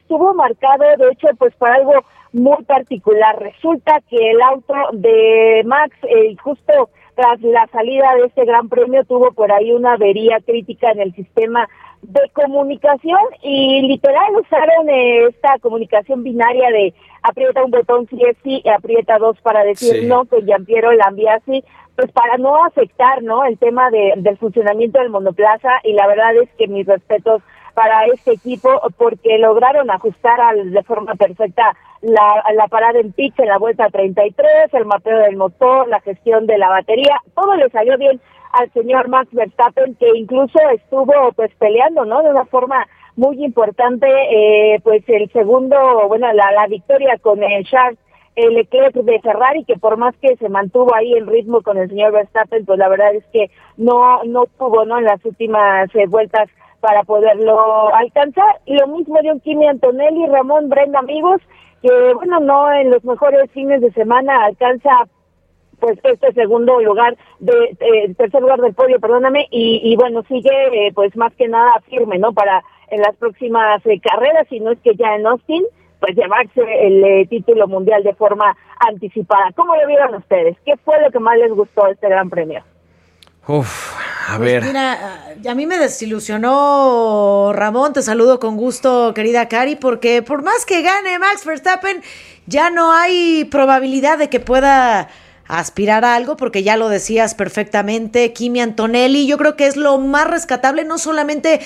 estuvo marcado, de hecho, pues por algo muy particular. Resulta que el auto de Max, justo tras la salida de este gran premio, tuvo por ahí una avería crítica en el sistema de comunicación y literal usaron esta comunicación binaria de aprieta un botón si es sí, aprieta dos para decir sí. no, con Giampiero Lambiasi, pues para no afectar, ¿no?, el tema del funcionamiento del monoplaza, y la verdad es que mis respetos para este equipo porque lograron ajustar de forma perfecta la parada en pitch en la vuelta 33, el mapeo del motor, la gestión de la batería, todo le salió bien al señor Max Verstappen, que incluso estuvo pues peleando, ¿no?, de una forma muy importante, pues el segundo, bueno, la victoria con el Charles Leclerc de Ferrari, que por más que se mantuvo ahí en ritmo con el señor Verstappen, pues la verdad es que no tuvo, ¿no?, en las últimas vueltas para poderlo alcanzar. Y lo mismo de un Kimi Antonelli, Ramón, Brenda, amigos, que bueno, no en los mejores fines de semana alcanza pues este segundo lugar, tercer lugar del podio, perdóname, y bueno, sigue pues más que nada firme, ¿no?, para en las próximas carreras, si no es que ya en Austin, pues llevarse el título mundial de forma anticipada. ¿Cómo lo vieron ustedes? ¿Qué fue lo que más les gustó de este gran premio? A ver. Mira, a mí me desilusionó, Ramón, te saludo con gusto, querida Cari, porque por más que gane Max Verstappen, ya no hay probabilidad de que pueda aspirar a algo, porque ya lo decías perfectamente, Kimi Antonelli, yo creo que es lo más rescatable, no solamente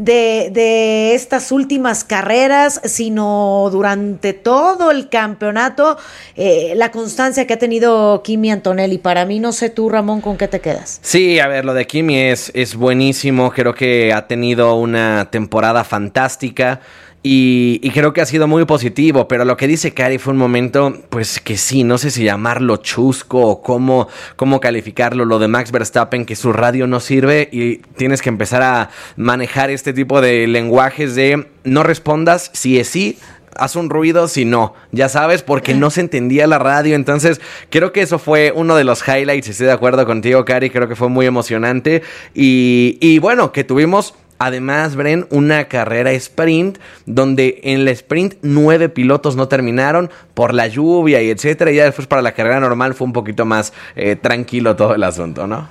de estas últimas carreras, sino durante todo el campeonato, la constancia que ha tenido Kimi Antonelli. Para mí, no sé tú, Ramón, ¿con qué te quedas? Sí, a ver, lo de Kimi es buenísimo, creo que ha tenido una temporada fantástica. Y creo que ha sido muy positivo, pero lo que dice Cari fue un momento, pues que sí, no sé si llamarlo chusco o cómo calificarlo, lo de Max Verstappen, que su radio no sirve y tienes que empezar a manejar este tipo de lenguajes de no respondas si es sí, haz un ruido si no, ya sabes, porque no se entendía la radio. Entonces creo que eso fue uno de los highlights, estoy de acuerdo contigo, Cari, creo que fue muy emocionante y bueno, que tuvimos además, Bren, una carrera sprint donde en el sprint 9 pilotos no terminaron por la lluvia y etcétera, y ya después para la carrera normal fue un poquito más tranquilo todo el asunto, ¿no?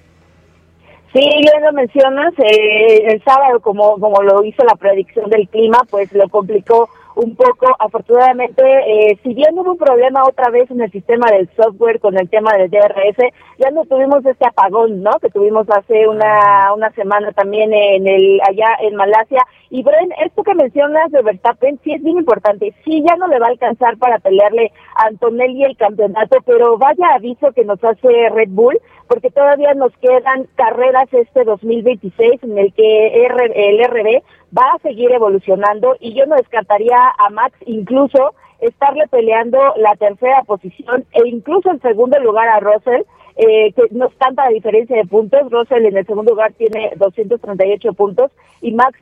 Sí, bien lo mencionas, el sábado como lo hizo la predicción del clima, pues lo complicó un poco. Afortunadamente, si bien hubo un problema otra vez en el sistema del software con el tema del DRS, ya no tuvimos este apagón, ¿no?, que tuvimos hace una semana también allá en Malasia. Y Bren, esto que mencionas de Verstappen sí es bien importante. Sí, ya no le va a alcanzar para pelearle a Antonelli el campeonato, pero vaya aviso que nos hace Red Bull, porque todavía nos quedan carreras este 2026 en el que el RB va a seguir evolucionando, y yo no descartaría a Max incluso estarle peleando la tercera posición e incluso el segundo lugar a Russell, que no es tanta la diferencia de puntos. Russell en el segundo lugar tiene 238 puntos y Max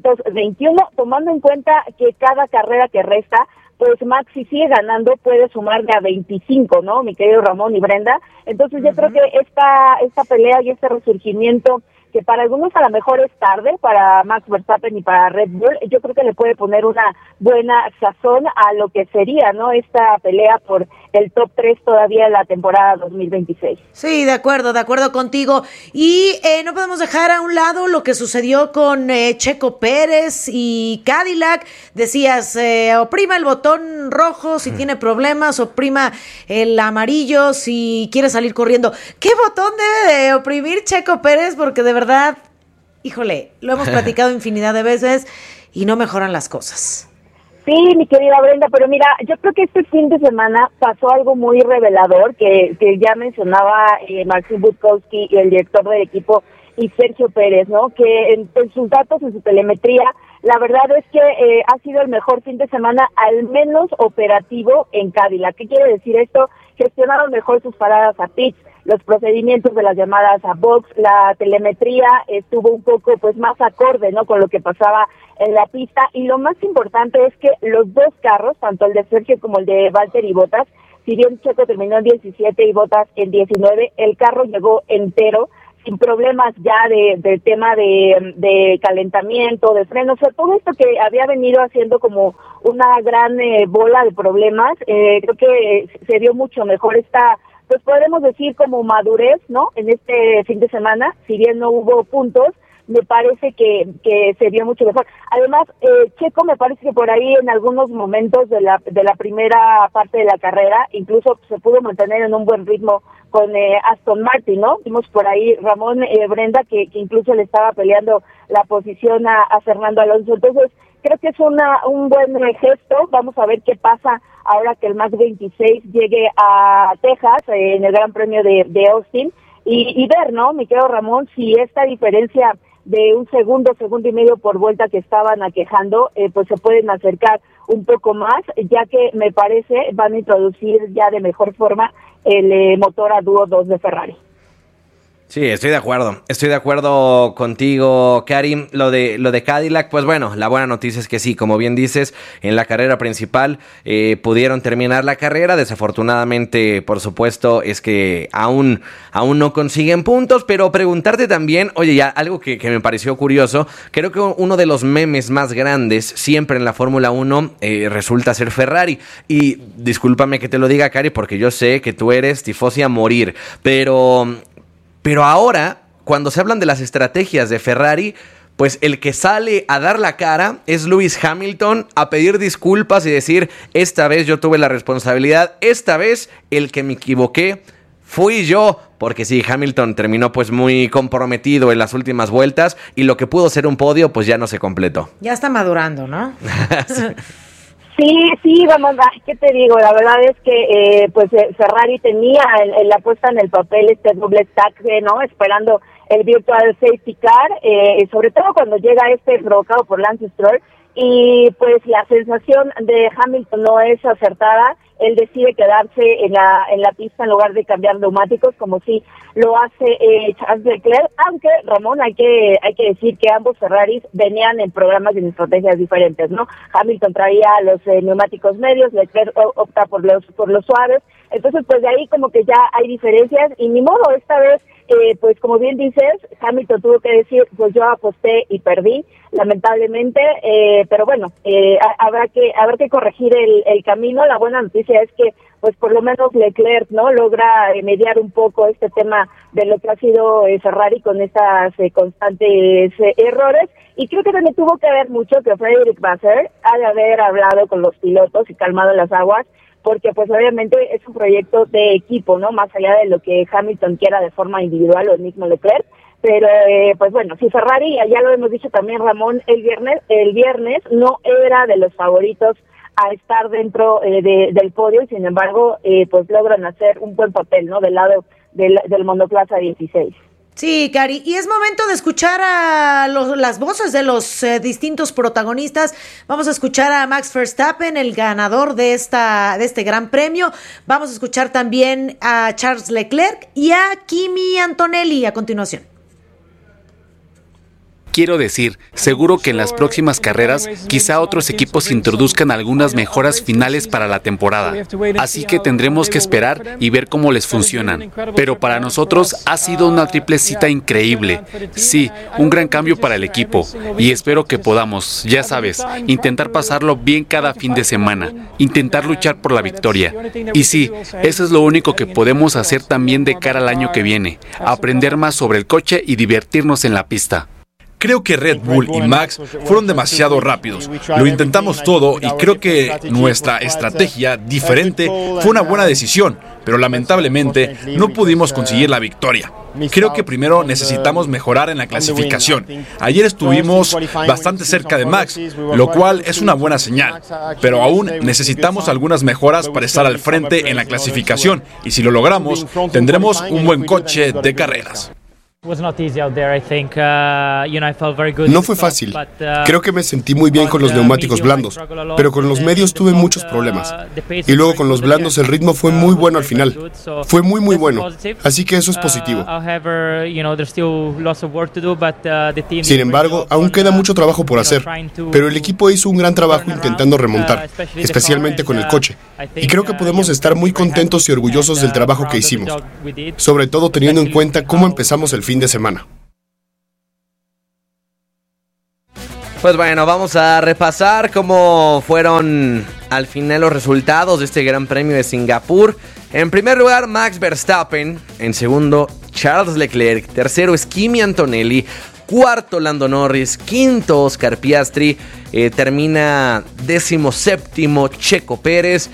221, tomando en cuenta que cada carrera que resta, pues Max, si sigue ganando, puede sumarle a 25, ¿no?, mi querido Ramón y Brenda. Entonces yo creo que esta pelea y este resurgimiento, que para algunos a lo mejor es tarde, para Max Verstappen y para Red Bull, yo creo que le puede poner una buena sazón a lo que sería, ¿no?, esta pelea por el top 3 todavía en la temporada 2026. Sí, de acuerdo contigo. Y no podemos dejar a un lado lo que sucedió con Checo Pérez y Cadillac. Decías, oprima el botón rojo si tiene problemas, oprima el amarillo si quiere salir corriendo. ¿Qué botón debe de oprimir Checo Pérez? Porque de verdad, híjole, lo hemos platicado infinidad de veces y no mejoran las cosas. Sí, mi querida Brenda, pero mira, yo creo que este fin de semana pasó algo muy revelador que ya mencionaba Marcin Budkowski, el director del equipo, y Sergio Pérez, ¿no?, que en sus datos, en su telemetría, la verdad es que ha sido el mejor fin de semana, al menos operativo, en Cadillac. ¿Qué quiere decir esto? Gestionaron mejor sus paradas a pits, los procedimientos de las llamadas a box, la telemetría estuvo un poco pues más acorde, ¿no?, con lo que pasaba en la pista. Y lo más importante es que los dos carros, tanto el de Sergio como el de Valtteri Bottas, si bien Checo terminó en 17 y Bottas en 19, el carro llegó entero. sin problemas ya del tema de calentamiento, de frenos, o sea, todo esto que había venido haciendo como una gran bola de problemas, creo que se dio mucho mejor esta, pues podemos decir como madurez, ¿no? En este fin de semana, si bien no hubo puntos, me parece que se vio mucho mejor. Además, Checo me parece que por ahí en algunos momentos de la primera parte de la carrera, incluso se pudo mantener en un buen ritmo con Aston Martin, ¿no? Vimos por ahí Ramón, Brenda, que incluso le estaba peleando la posición a Fernando Alonso. Entonces, creo que es un buen gesto. Vamos a ver qué pasa ahora que el Max 26 llegue a Texas, en el Gran Premio de Austin, y ver, ¿no, mi querido Ramón, si esta diferencia de un segundo y medio por vuelta que estaban aquejando, pues se pueden acercar un poco más, ya que me parece van a introducir ya de mejor forma el motor a dúo 2 de Ferrari. Sí, estoy de acuerdo contigo, Karim. Lo de Cadillac, pues bueno, la buena noticia es que sí, como bien dices, en la carrera principal pudieron terminar la carrera. Desafortunadamente, por supuesto, es que aún no consiguen puntos, pero preguntarte también, oye, ya algo que me pareció curioso, creo que uno de los memes más grandes siempre en la Fórmula 1 resulta ser Ferrari. Y discúlpame que te lo diga, Cari, porque yo sé que tú eres tifosi a morir, Pero ahora, cuando se hablan de las estrategias de Ferrari, pues el que sale a dar la cara es Lewis Hamilton, a pedir disculpas y decir, esta vez yo tuve la responsabilidad, esta vez el que me equivoqué fui yo, porque sí, Hamilton terminó pues muy comprometido en las últimas vueltas y lo que pudo ser un podio pues ya no se completó. Ya está madurando, ¿no? Sí, vamos, ¿qué te digo? La verdad es que Ferrari tenía la puesta en el papel este doble stack, ¿no? Esperando el virtual safety car, sobre todo cuando llega provocado por Lance Stroll, y pues la sensación de Hamilton no es acertada. Él decide quedarse en la pista en lugar de cambiar neumáticos, como si lo hace Charles Leclerc, aunque, Ramón, hay que decir que ambos Ferraris venían en programas y en estrategias diferentes, ¿no? Hamilton traía los neumáticos medios, Leclerc opta por los suaves. Entonces, pues de ahí como que ya hay diferencias, y ni modo, esta vez, pues como bien dices, Hamilton tuvo que decir, pues yo aposté y perdí, lamentablemente, pero bueno, habrá que corregir el camino. La buena noticia es que pues por lo menos Leclerc, ¿no?, logra mediar un poco este tema de lo que ha sido Ferrari con estas constantes errores, y creo que también tuvo que ver mucho que Frederick Vasseur ha de haber hablado con los pilotos y calmado las aguas, porque pues obviamente es un proyecto de equipo, ¿no?, más allá de lo que Hamilton quiera de forma individual o el mismo Leclerc. Pero pues bueno, si Ferrari, ya lo hemos dicho también, Ramón, el viernes no era de los favoritos a estar dentro del podio, y sin embargo pues logran hacer un buen papel, ¿no?, del lado del monoplaza 16. Sí, Cari, y es momento de escuchar a las voces de los distintos protagonistas. Vamos a escuchar a Max Verstappen, el ganador de este gran premio. Vamos a escuchar también a Charles Leclerc y a Kimi Antonelli a continuación. Quiero decir, seguro que en las próximas carreras quizá otros equipos introduzcan algunas mejoras finales para la temporada, así que tendremos que esperar y ver cómo les funcionan. Pero para nosotros ha sido una triple cita increíble. Sí, un gran cambio para el equipo, y espero que podamos, ya sabes, intentar pasarlo bien cada fin de semana, intentar luchar por la victoria. Y sí, eso es lo único que podemos hacer también de cara al año que viene, aprender más sobre el coche y divertirnos en la pista. Creo que Red Bull y Max fueron demasiado rápidos. Lo intentamos todo y creo que nuestra estrategia diferente fue una buena decisión, pero lamentablemente no pudimos conseguir la victoria. Creo que primero necesitamos mejorar en la clasificación. Ayer estuvimos bastante cerca de Max, lo cual es una buena señal, pero aún necesitamos algunas mejoras para estar al frente en la clasificación, y si lo logramos, tendremos un buen coche de carreras. No fue fácil. Creo que me sentí muy bien con los neumáticos blandos, pero con los medios tuve muchos problemas. Y luego con los blandos el ritmo fue muy bueno al final. Fue muy bueno. Así que eso es positivo. Sin embargo, aún queda mucho trabajo por hacer, pero el equipo hizo un gran trabajo intentando remontar, especialmente con el coche. Y creo que podemos estar muy contentos y orgullosos del trabajo que hicimos, sobre todo teniendo en cuenta cómo empezamos el fin fin de semana. Pues bueno, vamos a repasar cómo fueron al final los resultados de este Gran Premio de Singapur. En primer lugar, Max Verstappen. En segundo, Charles Leclerc. Tercero, Kimi Antonelli. Cuarto, Lando Norris. Quinto, Oscar Piastri. Termina 17º, Checo Pérez.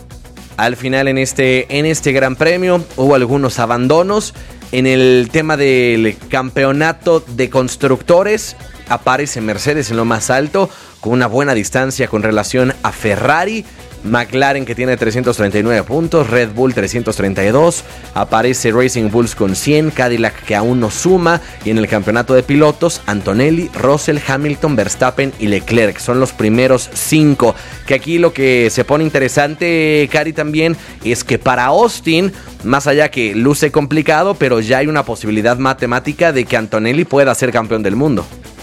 Al final en este Gran Premio hubo algunos abandonos. En el tema del campeonato de constructores aparece Mercedes en lo más alto, con una buena distancia con relación a Ferrari. McLaren, que tiene 339 puntos, Red Bull 332, aparece Racing Bulls con 100, Cadillac que aún no suma, y en el campeonato de pilotos, Antonelli, Russell, Hamilton, Verstappen y Leclerc son los primeros 5, que aquí lo que se pone interesante, Cari, también, es que para Austin, más allá que luce complicado, pero ya hay una posibilidad matemática de que Antonelli pueda ser campeón del mundo.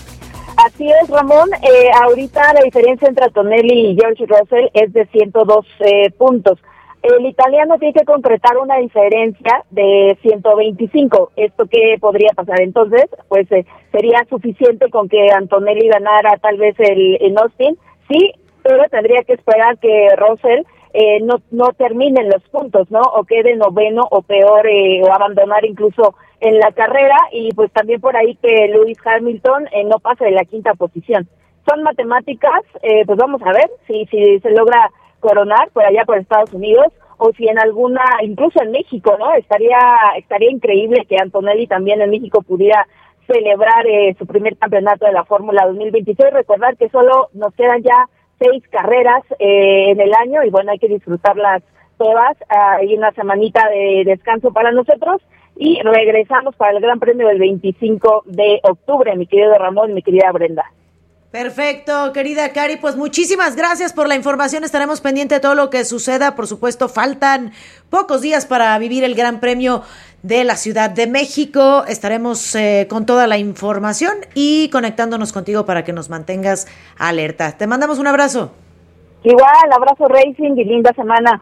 Así es, Ramón. Ahorita la diferencia entre Antonelli y George Russell es de 102 puntos. El italiano tiene que concretar una diferencia de 125. ¿Esto qué podría pasar? Entonces, pues sería suficiente con que Antonelli ganara tal vez en Austin, sí, pero tendría que esperar que Russell no terminen los puntos, ¿no? O quede noveno o peor, o abandonar incluso en la carrera, y pues también por ahí que Lewis Hamilton no pase de la 5ª posición. Son matemáticas, pues vamos a ver si se logra coronar por allá por Estados Unidos, o si en alguna, incluso en México, ¿no? Estaría increíble que Antonelli también en México pudiera celebrar su primer campeonato de la Fórmula 2026. Recordar que solo nos quedan ya 6 carreras en el año, y bueno, hay que disfrutarlas todas. Hay una semanita de descanso para nosotros, y regresamos para el Gran Premio del 25 de octubre, mi querido Ramón, mi querida Brenda. Perfecto, querida Cari, pues muchísimas gracias por la información. Estaremos pendientes de todo lo que suceda. Por supuesto, faltan pocos días para vivir el Gran Premio de la Ciudad de México. Estaremos con toda la información y conectándonos contigo para que nos mantengas alerta. Te mandamos un abrazo. Igual, abrazo Racing y linda semana.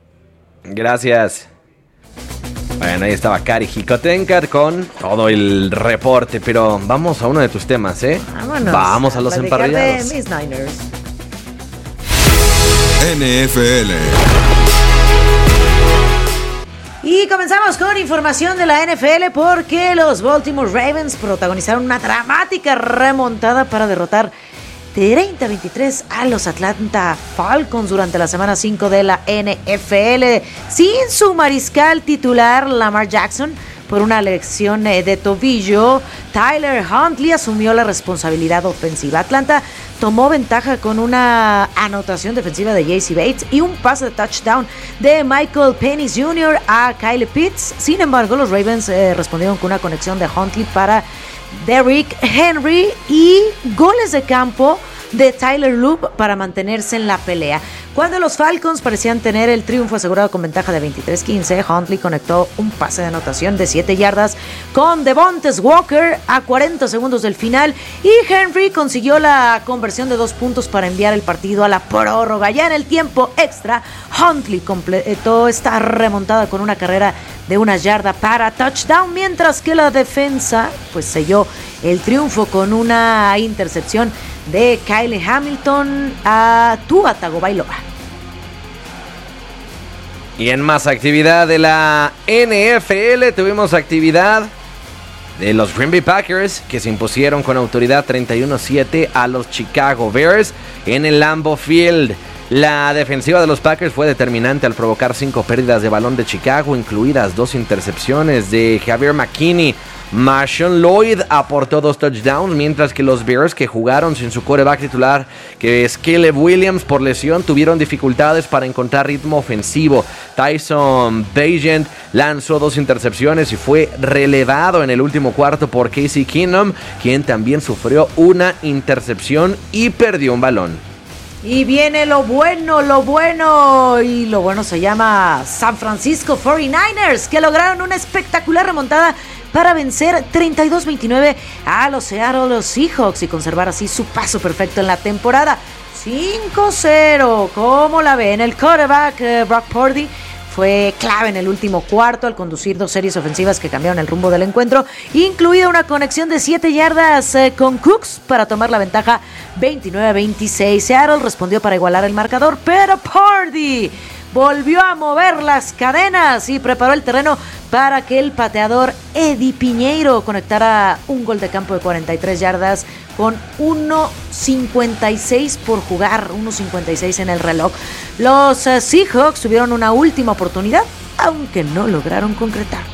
Gracias. Bueno, ahí estaba Cari Jicotencat con todo el reporte, pero vamos a uno de tus temas, ¿eh? Vámonos. Vamos a los emparrillados. De mis Niners. NFL. Y comenzamos con información de la NFL porque los Baltimore Ravens protagonizaron una dramática remontada para derrotar 30-23 a los Atlanta Falcons durante la semana 5 de la NFL. Sin su mariscal titular Lamar Jackson por una lesión de tobillo, Tyler Huntley asumió la responsabilidad ofensiva. Atlanta tomó ventaja con una anotación defensiva de J.C. Bates y un pase de touchdown de Michael Penix Jr. a Kyle Pitts. Sin embargo, los Ravens respondieron con una conexión de Huntley para Derrick Henry y goles de campo de Tyler Loop para mantenerse en la pelea. Cuando los Falcons parecían tener el triunfo asegurado con ventaja de 23-15, Huntley conectó un pase de anotación de 7 yardas con Devontae Walker a 40 segundos del final, y Henry consiguió la conversión de 2 puntos para enviar el partido a la prórroga. Ya en el tiempo extra, Huntley completó esta remontada con una carrera de 1 yarda para touchdown, mientras que la defensa pues selló el triunfo con una intercepción de Kyle Hamilton a Tua Tagovailoa. Y en más actividad de la NFL, tuvimos actividad de los Green Bay Packers, que se impusieron con autoridad 31-7 a los Chicago Bears en el Lambeau Field. La defensiva de los Packers fue determinante al provocar 5 pérdidas de balón de Chicago, incluidas 2 intercepciones de Javier McKinney. Marshawn Lloyd aportó 2 touchdowns, mientras que los Bears, que jugaron sin su quarterback titular, que es Caleb Williams, por lesión, tuvieron dificultades para encontrar ritmo ofensivo. Tyson Bagent lanzó 2 intercepciones y fue relevado en el último cuarto por Casey Keenum, quien también sufrió una intercepción y perdió un balón. Y viene lo bueno, y lo bueno se llama San Francisco 49ers, que lograron una espectacular remontada para vencer 32-29 a los Seattle Seahawks y conservar así su paso perfecto en la temporada. 5-0, ¿cómo la ven? El quarterback Brock Purdy fue clave en el último cuarto al conducir 2 series ofensivas que cambiaron el rumbo del encuentro, incluida una conexión de 7 yardas con Cooks para tomar la ventaja 29-26. Seattle respondió para igualar el marcador, pero Purdy volvió a mover las cadenas y preparó el terreno para que el pateador Eddie Piñeiro conectara un gol de campo de 43 yardas con 1:56 por jugar, 1:56 en el reloj. Los Seahawks tuvieron una última oportunidad, aunque no lograron concretarla.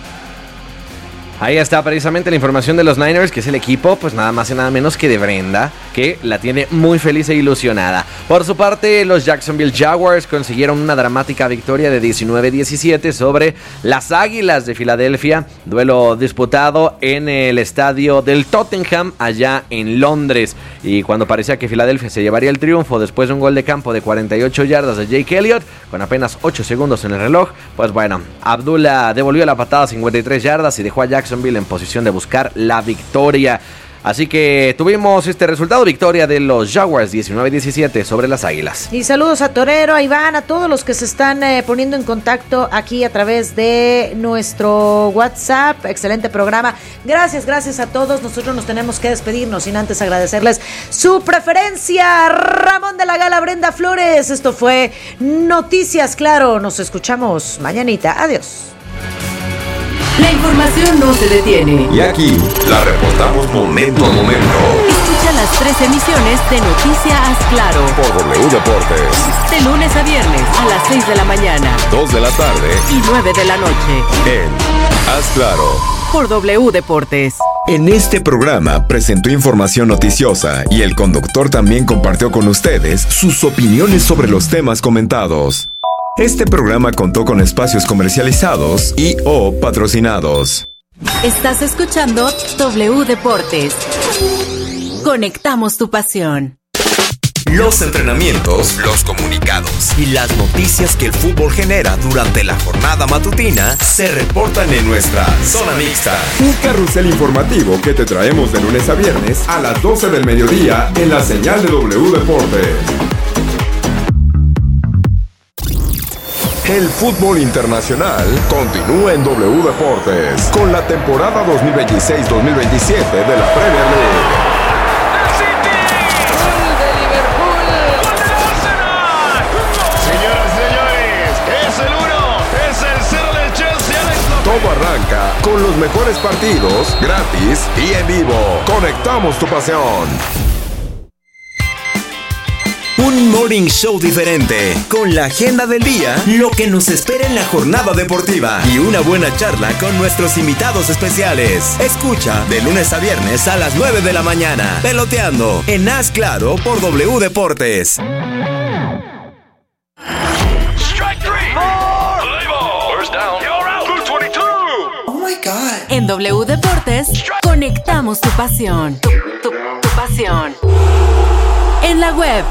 Ahí está precisamente la información de los Niners, que es el equipo, pues nada más y nada menos que de Brenda, que la tiene muy feliz e ilusionada. Por su parte, los Jacksonville Jaguars consiguieron una dramática victoria de 19-17 sobre las Águilas de Filadelfia, duelo disputado en el estadio del Tottenham, allá en Londres. Y cuando parecía que Filadelfia se llevaría el triunfo después de un gol de campo de 48 yardas de Jake Elliott, con apenas 8 segundos en el reloj, pues bueno, Abdullah devolvió la patada a 53 yardas y dejó a Jacksonville en posición de buscar la victoria. Así que tuvimos este resultado, victoria de los Jaguars 19-17 sobre las Águilas. Y saludos a Torero, a Iván, a todos los que se están poniendo en contacto aquí a través de nuestro WhatsApp. Excelente programa. Gracias a todos. Nosotros nos tenemos que despedirnos sin antes agradecerles su preferencia. Ramón de la Gala, Brenda Flores. Esto fue Noticias Claro. Nos escuchamos mañanita. Adiós. La información no se detiene. Y aquí la reportamos momento a momento. Escucha las 3 emisiones de Noticias Claro por W Deportes. De lunes a viernes a las 6 de la mañana, 2 de la tarde y 9 de la noche. En Haz Claro por W Deportes. En este programa presentó información noticiosa y el conductor también compartió con ustedes sus opiniones sobre los temas comentados. Este programa contó con espacios comercializados y o patrocinados. Estás escuchando W Deportes. Conectamos tu pasión. Los entrenamientos, los comunicados y las noticias que el fútbol genera durante la jornada matutina se reportan en nuestra Zona Mixta. Un carrusel informativo que te traemos de lunes a viernes a las 12 del mediodía en la señal de W Deportes. El fútbol internacional continúa en W Deportes con la temporada 2026-2027 de la Premier League. Señoras y señores, es el 1, es el 0 del Chelsea. Todo arranca con los mejores partidos, gratis y en vivo. Conectamos tu pasión. Un morning show diferente, con la agenda del día, lo que nos espera en la jornada deportiva y una buena charla con nuestros invitados especiales. Escucha de lunes a viernes a las 9 de la mañana, Peloteando en Haz Claro por W Deportes. En W Deportes, conectamos tu pasión. Tu pasión. En la web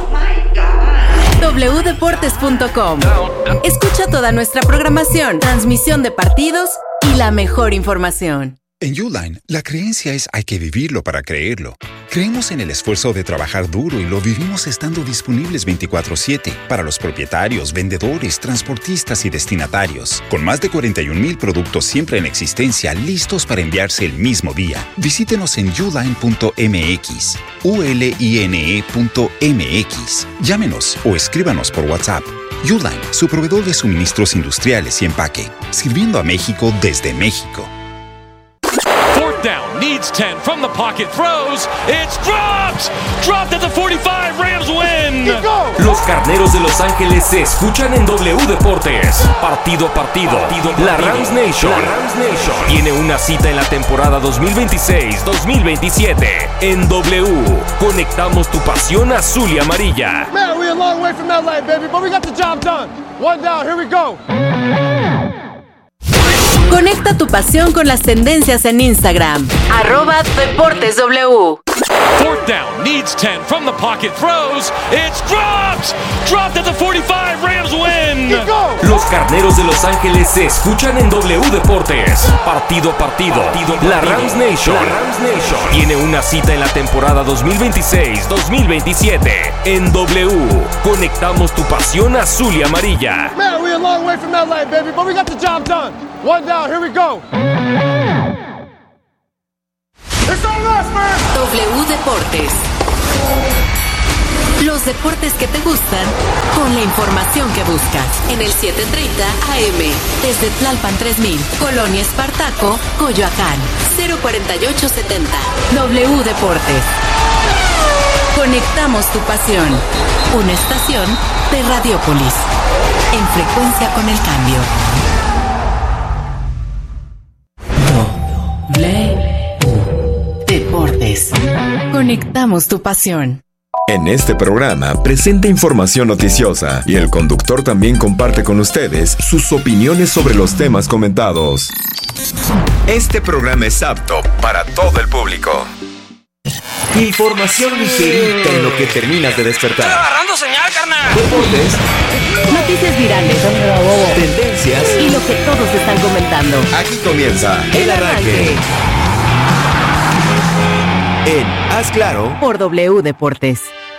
wdeportes.com. Escucha toda nuestra programación, transmisión de partidos y la mejor información. En Uline, la creencia es hay que vivirlo para creerlo. Creemos en el esfuerzo de trabajar duro y lo vivimos estando disponibles 24/7 para los propietarios, vendedores, transportistas y destinatarios. Con más de 41,000 productos siempre en existencia listos para enviarse el mismo día. Visítenos en uline.mx, uline.mx. Llámenos o escríbanos por WhatsApp. Uline, su proveedor de suministros industriales y empaque, sirviendo a México desde México. Down, needs 10 from the pocket, throws, it's dropped at the 45, Rams win. Los Carneros de Los Ángeles se escuchan en W Deportes. Partido a partido. La Rams Nation tiene una cita en la temporada 2026-2027 en W. Conectamos tu pasión azul y amarilla. Man, we're a long way from LA, baby, but we got the job done. 1 down, here we go. Conecta tu pasión con las tendencias en Instagram. @DeportesW. Fourth down, needs 10 from the pocket, throws, it's dropped at the 45, Rams win. Los Carneros de Los Ángeles se escuchan en W Deportes. Partido a partido. La Rams Nation tiene una cita en la temporada 2026-2027. En W, conectamos tu pasión azul y amarilla. Man, we're a long way from LA, baby, but we got the job done. One down, here we go. It's on us, man. W Deportes. Los deportes que te gustan con la información que buscas. En el 730 AM, desde Tlalpan 3000, Colonia Espartaco, Coyoacán, 04870. W Deportes. Conectamos tu pasión. Una estación de Radiópolis. En frecuencia con el cambio. W Deportes. Conectamos tu pasión. En este programa presenta información noticiosa y el conductor también comparte con ustedes sus opiniones sobre los temas comentados. Este programa es apto para todo el público. Información ligerita en lo que terminas de despertar. ¡Estoy agarrando señal, carnal! Deportes. Noticias virales. Tendencias. Y lo que todos están comentando. Aquí comienza el arranque. En Haz Claro por W Deportes.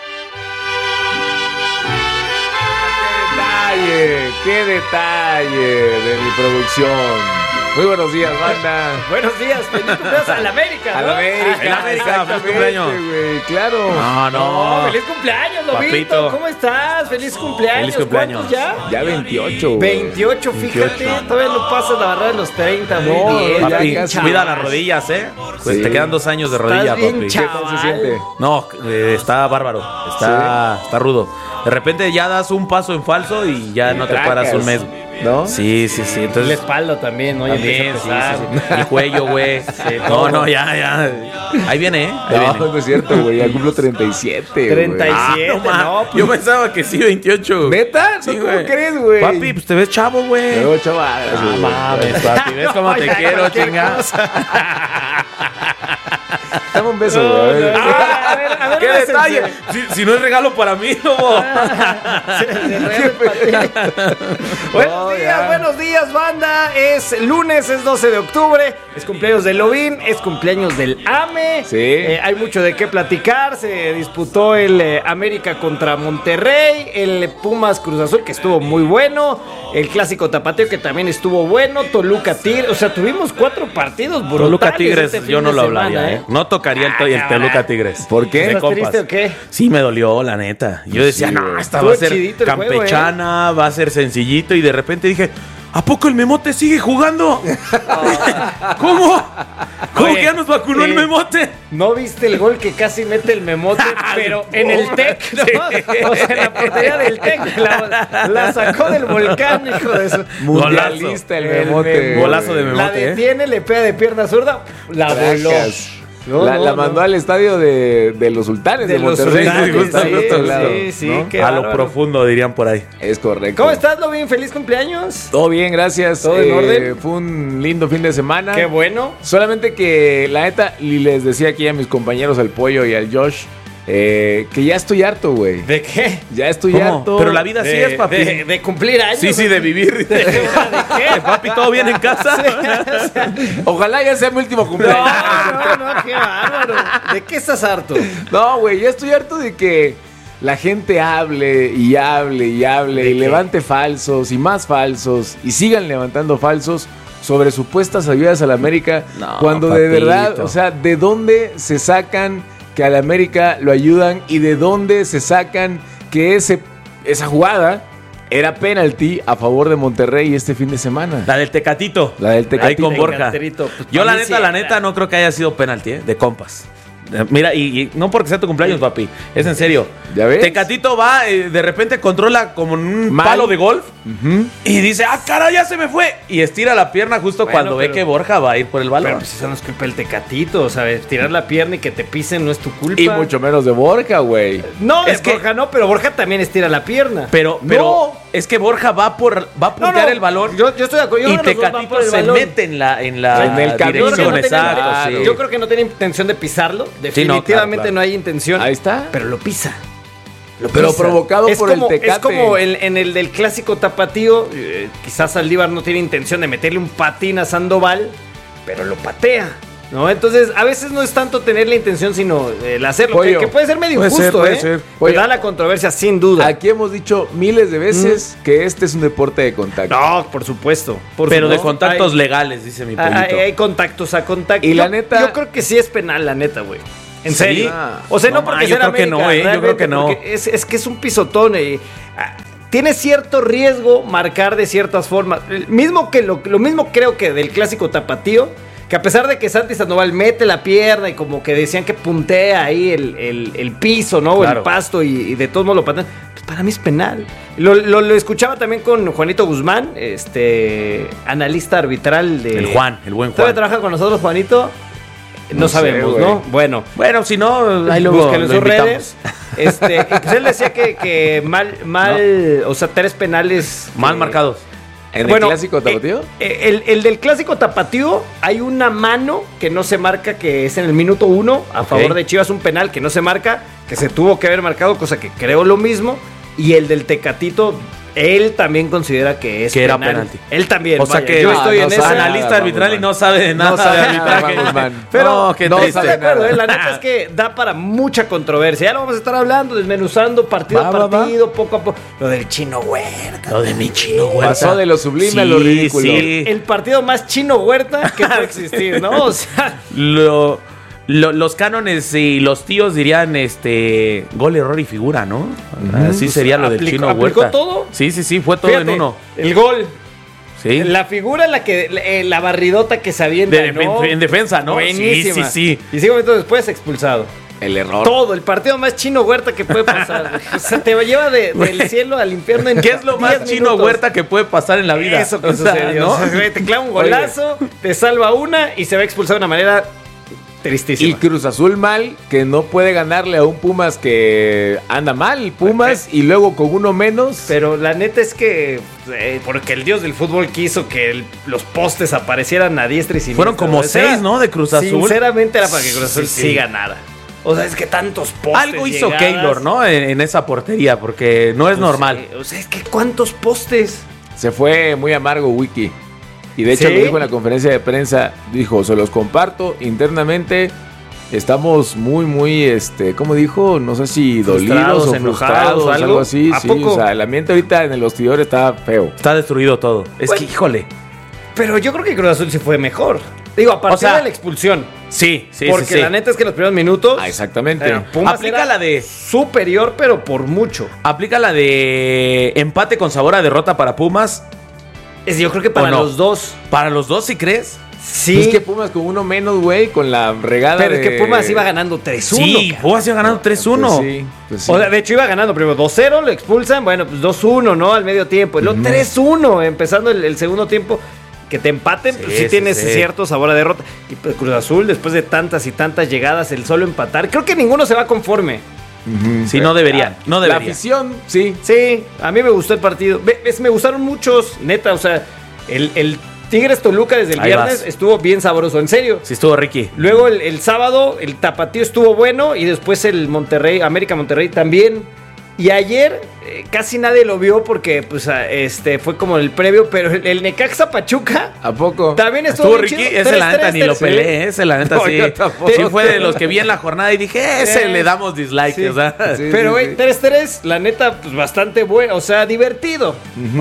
¡Qué detalle de mi producción! Muy buenos días, banda. Buenos días, feliz cumpleaños a la América, ¿no? A la América, feliz cumpleaños. Güey, claro. No, feliz cumpleaños, Lobito. ¿Cómo estás? Feliz cumpleaños. Feliz cumpleaños. ¿Cuántos ya? Ya 28, güey. 28, fíjate. Todavía no pasas la barrera de los 30, muy bien. Papi, cuida las rodillas, Pues te quedan 2 años de rodilla, bien, papi. ¿Cómo se siente? No, está bárbaro. Está rudo. De repente ya das un paso en falso y ya no te paras un mes. ¿No? Sí. Entonces, la espalda también, ¿no? También, sí. El cuello, güey. No, ya. Ahí viene, Ahí viene. No es cierto, güey. Ya cumplo 37, 37, no, pues. Yo pensaba que sí, 28. ¿Neta? Sí, ¿Cómo crees, güey? Papi, pues te ves chavo, güey. Me veo chaval. No mames, papi. ¿Ves cómo te quiero, chingados? Dame un beso, güey. A ver, ¡Qué detalle! Si no es regalo para mí, no. Buenos días, banda. Es lunes, es 12 de octubre. Es cumpleaños de Lobín, es cumpleaños del AME. Sí. Hay mucho de qué platicar. Se disputó el América contra Monterrey, el Pumas Cruz Azul, que estuvo muy bueno, el Clásico Tapateo, que también estuvo bueno, Toluca Tigres. O sea, tuvimos 4 partidos brutales. Toluca Tigres, este yo no lo semana, hablaría, No tocaría el Toluca Tigres. ¿Por qué? ¿Estás triste o qué? Sí, me dolió, la neta. Yo decía, no, esta va a ser campechana, va a ser sencillito. Y de repente dije, ¿a poco el Memote sigue jugando? ¿Cómo? ¿Cómo que ya nos vacunó el Memote? ¿No viste el gol que casi mete el Memote, pero en el TEC, ¿no? O sea, en la portería del TEC. La sacó del volcán, hijo de eso. Mundialista el Memote. Golazo de Memote. La detiene, le pega de pierna zurda, la voló. La mandó al estadio de los Sultanes de Monterrey. Sí, ¿no? qué a lo bárbaro. profundo, dirían por ahí. Es correcto. ¿Cómo estás, Lobín? ¿Feliz cumpleaños? Todo bien, gracias. ¿Todo en orden? Fue un lindo fin de semana. Qué bueno. Solamente que, la neta, y les decía aquí a mis compañeros, al Pollo y al Josh, que ya estoy harto, güey. ¿De qué? Ya estoy harto. Pero la vida sí es, papi. De cumplir años. Sí, de vivir. ¿De qué? Papi, ¿todo bien en casa? Ojalá ya sea mi último cumpleaños. No, qué bárbaro. ¿De qué estás harto? No, güey, ya estoy harto de que la gente hable y levante falsos y más falsos y sigan levantando falsos sobre supuestas ayudas a la América, cuando papito. De verdad, o sea, ¿de dónde se sacan que a la América lo ayudan y de dónde se sacan que esa jugada era penalti a favor de Monterrey este fin de semana? La del Tecatito. Ahí con Borja. Yo la neta no creo que haya sido penalti, de compas. Mira, y no porque sea tu cumpleaños, papi. Es en serio. ¿Ya ves? Tecatito va, de repente controla como un palo de golf. Y dice, caray, ya se me fue. Y estira la pierna justo cuando ve que Borja va a ir por el balón. Pero pues eso no es culpa del Tecatito, ¿sabes? Tirar la pierna y que te pisen no es tu culpa. Y mucho menos de Borja, güey. No, es que Borja no, pero Borja también estira la pierna. Pero es que Borja va a puntear el balón. Yo estoy de acuerdo. Y Tecatito se mete en el dirección, exacto. Sí. Yo creo que no tiene intención de pisarlo. Definitivamente no hay intención. Ahí está. Pero lo pisa. Pero provocado por el Tecate. Es como en el del clásico tapatío. Quizás Saldívar no tiene intención de meterle un patín a Sandoval, pero lo patea, ¿no? Entonces, a veces no es tanto tener la intención, sino el hacerlo. Que puede ser medio injusto, puede ser. Pero da la controversia, sin duda. Aquí hemos dicho miles de veces que este es un deporte de contacto. No, por supuesto. Pero de contactos legales, dice mi Polito. Hay contactos a contacto. Y la neta... Yo creo que sí es penal, la neta, güey. ¿En serio? O sea, no porque yo creo que no, yo creo que no. Es que es un pisotón. Tiene cierto riesgo marcar de ciertas formas. Lo mismo creo que del clásico tapatío, que a pesar de que Santi Sandoval mete la pierna y como que decían que puntea ahí el piso, ¿no? Claro. O el pasto y de todos modos lo patean, pues para mí es penal. Lo escuchaba también con Juanito Guzmán, analista arbitral de... El buen Juan. ¿Todavía trabaja con nosotros, Juanito? No sabemos, ¿no? Bueno, si no, ahí luego búsquenlo en sus redes. Pues él decía que mal, no. O sea, 3 penales mal marcados. ¿En el clásico tapatío? El del clásico tapatío hay una mano que no se marca, que es en el minuto 1 a favor de Chivas, un penal que no se marca, que se tuvo que haber marcado, cosa que creo lo mismo. Y el del Tecatito, él también considera que es que penal. Era penalti. Él también. O sea que yo estoy en esa analista arbitral y no sabe de nada de arbitraje. Pero no estoy de acuerdo. La neta es que da para mucha controversia. Ya lo vamos a estar hablando, desmenuzando partido a partido, poco a poco. Lo del Chino Huerta. Lo de mi Chino Huerta. Pasó de lo sublime a lo ridículo. Sí. El partido más Chino Huerta que puede existir, ¿no? O sea, los cánones y los tíos dirían gol, error y figura, ¿no? Así sería lo del Chino Huerta. ¿Aplicó todo? Sí, fue todo. Fíjate, en uno. El gol. Sí. La figura en la que la barridota que se avienta, ¿no? En defensa, ¿no? Buenísima. Sí. Y 5 minutos después expulsado. El error. Todo, el partido más Chino Huerta que puede pasar. O sea, te lleva del cielo al infierno en ¿qué es lo más Chino minutos? Huerta que puede pasar en la vida? Eso que sucedió. ¿no? O sea, te clava un golazo, te salva una y se va a expulsar de una manera tristísima. Y Cruz Azul mal, que no puede ganarle a un Pumas que anda mal, Pumas, y luego con uno menos. Pero la neta es que porque el dios del fútbol quiso que los postes aparecieran a diestra y siniestra. Fueron como 6, ¿no? De Cruz Azul. Sinceramente era para que Cruz Azul sí ganara. O sea, es que tantos postes. Algo hizo Keylor, ¿no? En esa portería, porque no es normal. O sea, es que ¿cuántos postes? Se fue muy amargo Wiki. Y de hecho lo dijo en la conferencia de prensa, dijo, se los comparto internamente, estamos muy, ¿cómo dijo? No sé si dolidos o frustrados, algo así. ¿A poco? O sea, el ambiente ahorita en el vestidor está feo. Está destruido todo. Es que, híjole. Pero yo creo que Cruz Azul sí fue mejor. Digo, a partir de la expulsión. Sí. Porque la neta es que los primeros minutos... exactamente. Aplica la de... superior, pero por mucho. Aplica la de empate con sabor a derrota para Pumas. Yo creo que para los dos. ¿Para los dos, sí crees? Sí. Es que Pumas con uno menos, güey, con la regada. Pero es que Pumas iba ganando 3-1. Sí, Pumas iba ganando 3-1. Pues sí. O sea, de hecho iba ganando primero 2-0, lo expulsan, bueno, pues 2-1, ¿no? Al medio tiempo. Y luego 3-1, empezando el segundo tiempo. Que te empaten, pues sí tienes cierto sabor a derrota. Y pues, Cruz Azul, después de tantas y tantas llegadas, el solo empatar, creo que ninguno se va conforme. Sí, no deberían. La afición, sí. Sí, a mí me gustó el partido. Me gustaron muchos, neta, o sea, el Tigres Toluca desde el viernes estuvo bien sabroso, en serio. Sí, estuvo Ricky. Luego el sábado, el tapatío estuvo bueno y después el América Monterrey también. Y ayer casi nadie lo vio porque pues fue como el previo, pero el Necaxa Pachuca ¿a poco? También estuvo Ricky, ese la neta ni lo peleé, ese la neta sí. Sí fue de los que vi en la jornada y dije, ese le damos dislike, sí. O sea. Pero güey, 3-3, la neta pues bastante bueno, o sea, divertido.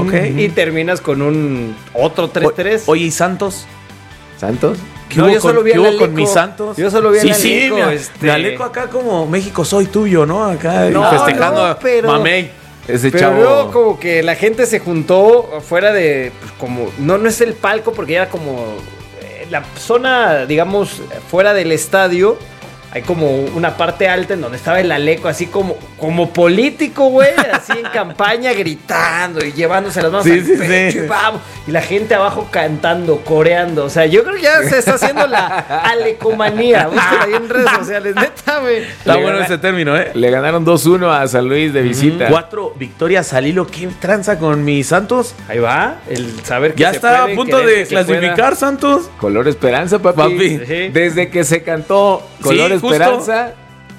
Y terminas con un otro 3-3. Oye, ¿y Santos? ¿Santos? No, yo solo vi a con mis Santos. Yo solo vi a Aleco. Sí, Aleco acá como México soy tuyo, ¿no? Acá festejando pero, Mamey. Ese pero chavo. Luego como que la gente se juntó fuera de pues, como no es el palco porque era como la zona, digamos, fuera del estadio. Hay como una parte alta en donde estaba el Aleco, así como político, güey, así en campaña, gritando y llevándose las manos al pecho y vamos. Y la gente abajo cantando, coreando. O sea, yo creo que ya se está haciendo la alecomanía. Búsquenla ahí en redes sociales, neta, güey. Está bueno ese término, ¿eh? Le ganaron 2-1 a San Luis de visita. 4 victorias al hilo. ¿Qué tranza con mis Santos? Ahí va, el saber que ya se está puede, a punto de clasificar, Santos. Color esperanza, papi. Sí. Desde que se cantó Color Esperanza,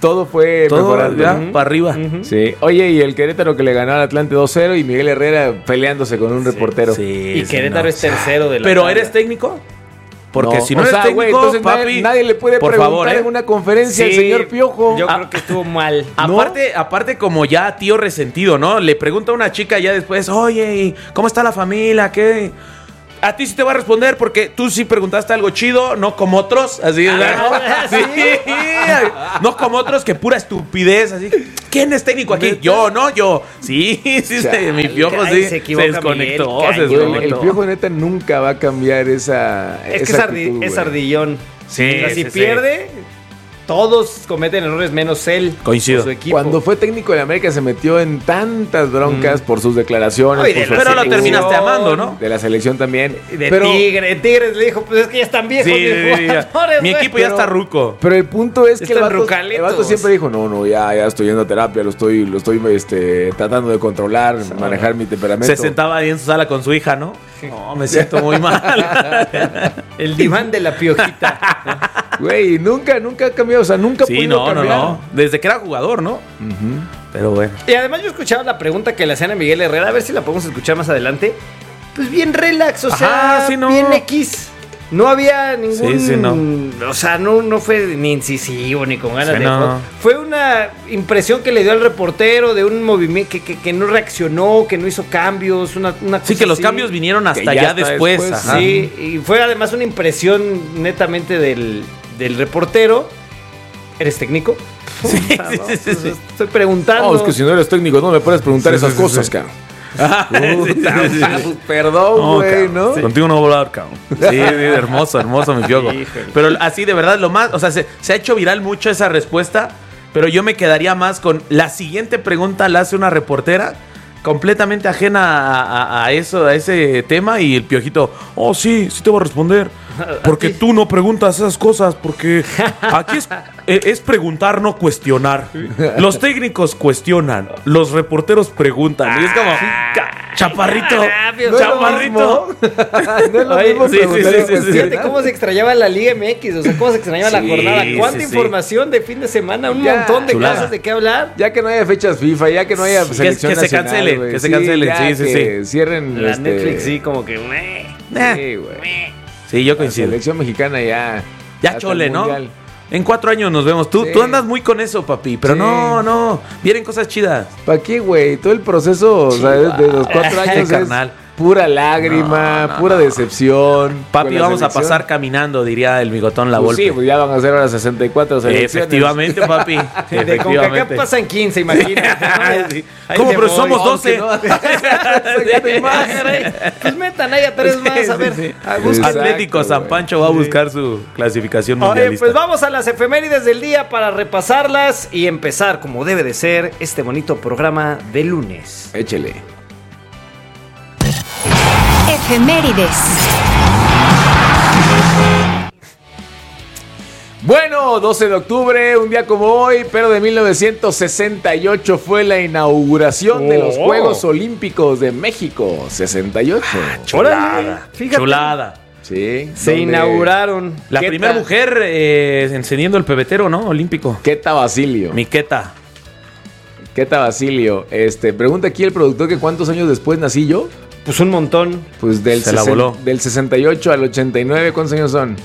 todo fue mejorando. Para arriba. Sí. Oye, y el Querétaro que le ganó al Atlante 2-0 y Miguel Herrera peleándose con un reportero. Sí, y Querétaro es tercero de la ¿Pero tabla. eres técnico? Porque si no o eres sea, técnico, güey, entonces papi, nadie le puede por preguntar favor, en una conferencia al señor Piojo. Yo creo que estuvo mal. Aparte como ya tío resentido, ¿no? Le pregunta a una chica ya después, oye, ¿cómo está la familia? ¿Qué? A ti sí te va a responder porque tú sí preguntaste algo chido, no como otros, así, ¿sí? No como otros que pura estupidez, así. ¿Quién es técnico aquí? Yo, ¿no? Yo. Sí, mi Piojo sí se desconectó. El Piojo neta nunca va a cambiar esa actitud, es ardillón. Sí, o sea, si pierde, todos cometen errores menos él. Coincido. Su equipo. Cuando fue técnico de América se metió en tantas broncas por sus declaraciones. Pero lo terminaste amando, ¿no? De la selección también. Tigres le dijo, pues es que ya están viejos. Mi equipo ya está ruco. Pero el punto es que el vato siempre dijo, no, ya estoy yendo a terapia, lo estoy tratando de controlar, manejar mi temperamento. Se sentaba ahí en su sala con su hija, ¿no? No, me siento muy mal. El diván de la Piojita. Güey, nunca ha cambiado, o sea, nunca pudo cambiar. No. Desde que era jugador, ¿no? Pero bueno. Y además yo escuchaba la pregunta que le hacían a Miguel Herrera, a ver si la podemos escuchar más adelante. Pues bien relax, o sea, bien X. No había ningún... O sea, no fue ni incisivo, ni con ganas de... Fue una impresión que le dio al reportero de un movimiento que no reaccionó, que no hizo cambios, una cosa sí, que los así. Cambios vinieron hasta ya después. Sí, y fue además una impresión netamente del reportero. ¿Eres técnico? Sí. Estoy preguntando. No, es que si no eres técnico no me puedes preguntar esas cosas, cabrón. Perdón, güey, ¿no? Sí. Contigo no voy a hablar, cabrón. Sí, hermoso, mi Piojo. Pero así, de verdad, lo más... O sea, se ha hecho viral mucho esa respuesta, pero yo me quedaría más con... La siguiente pregunta la hace una reportera completamente ajena a eso, a ese tema, y el Piojito, sí te voy a responder. Porque tú no preguntas esas cosas, porque aquí es preguntar, no cuestionar. Los técnicos cuestionan, los reporteros preguntan. Y es como, chaparrito. No es lo mismo. Fíjate cómo se extrañaba la Liga MX, o sea, cómo se extrañaba la jornada. ¿Cuánta información de fin de semana? Un montón de cosas de qué hablar. Ya que no haya fechas FIFA, ya que no haya selección que nacional, se cancelen. Que cierren la Netflix, sí, como que... Sí, güey. Sí, yo coincido. La selección mexicana ya chole, ¿no? En 4 años nos vemos. Tú andas muy con eso, papi. Pero no. Vienen cosas chidas. ¿Para qué, güey? Todo el proceso, o sea, de los 4 años carnal. Pura lágrima, pura decepción. Papi, vamos a pasar caminando, diría el bigotón La Volpe. Sí, pues ya van a ser ahora 64 selecciones. Efectivamente, papi. Efectivamente. Acá pasan 15, imagínate. ¿Cómo? Pero somos 12. Pues metan ahí a 3 más, a ver. Atlético San Pancho va a buscar su clasificación mundialista. Pues vamos a las efemérides del día para repasarlas y empezar, como debe de ser, este bonito programa de lunes. Échele. Efemérides. Bueno, 12 de octubre, un día como hoy, pero de 1968 fue la inauguración de los Juegos Olímpicos de México. 68. Chulada. Fíjate. Chulada. Sí. Se inauguraron. La primera mujer encendiendo el pebetero, ¿no? Olímpico. Queta Basilio. Mi Queta. Queta Basilio. Pregunta aquí el productor que cuántos años después nací yo. Pues un montón. Pues del 68 al 89, ¿cuántos años son?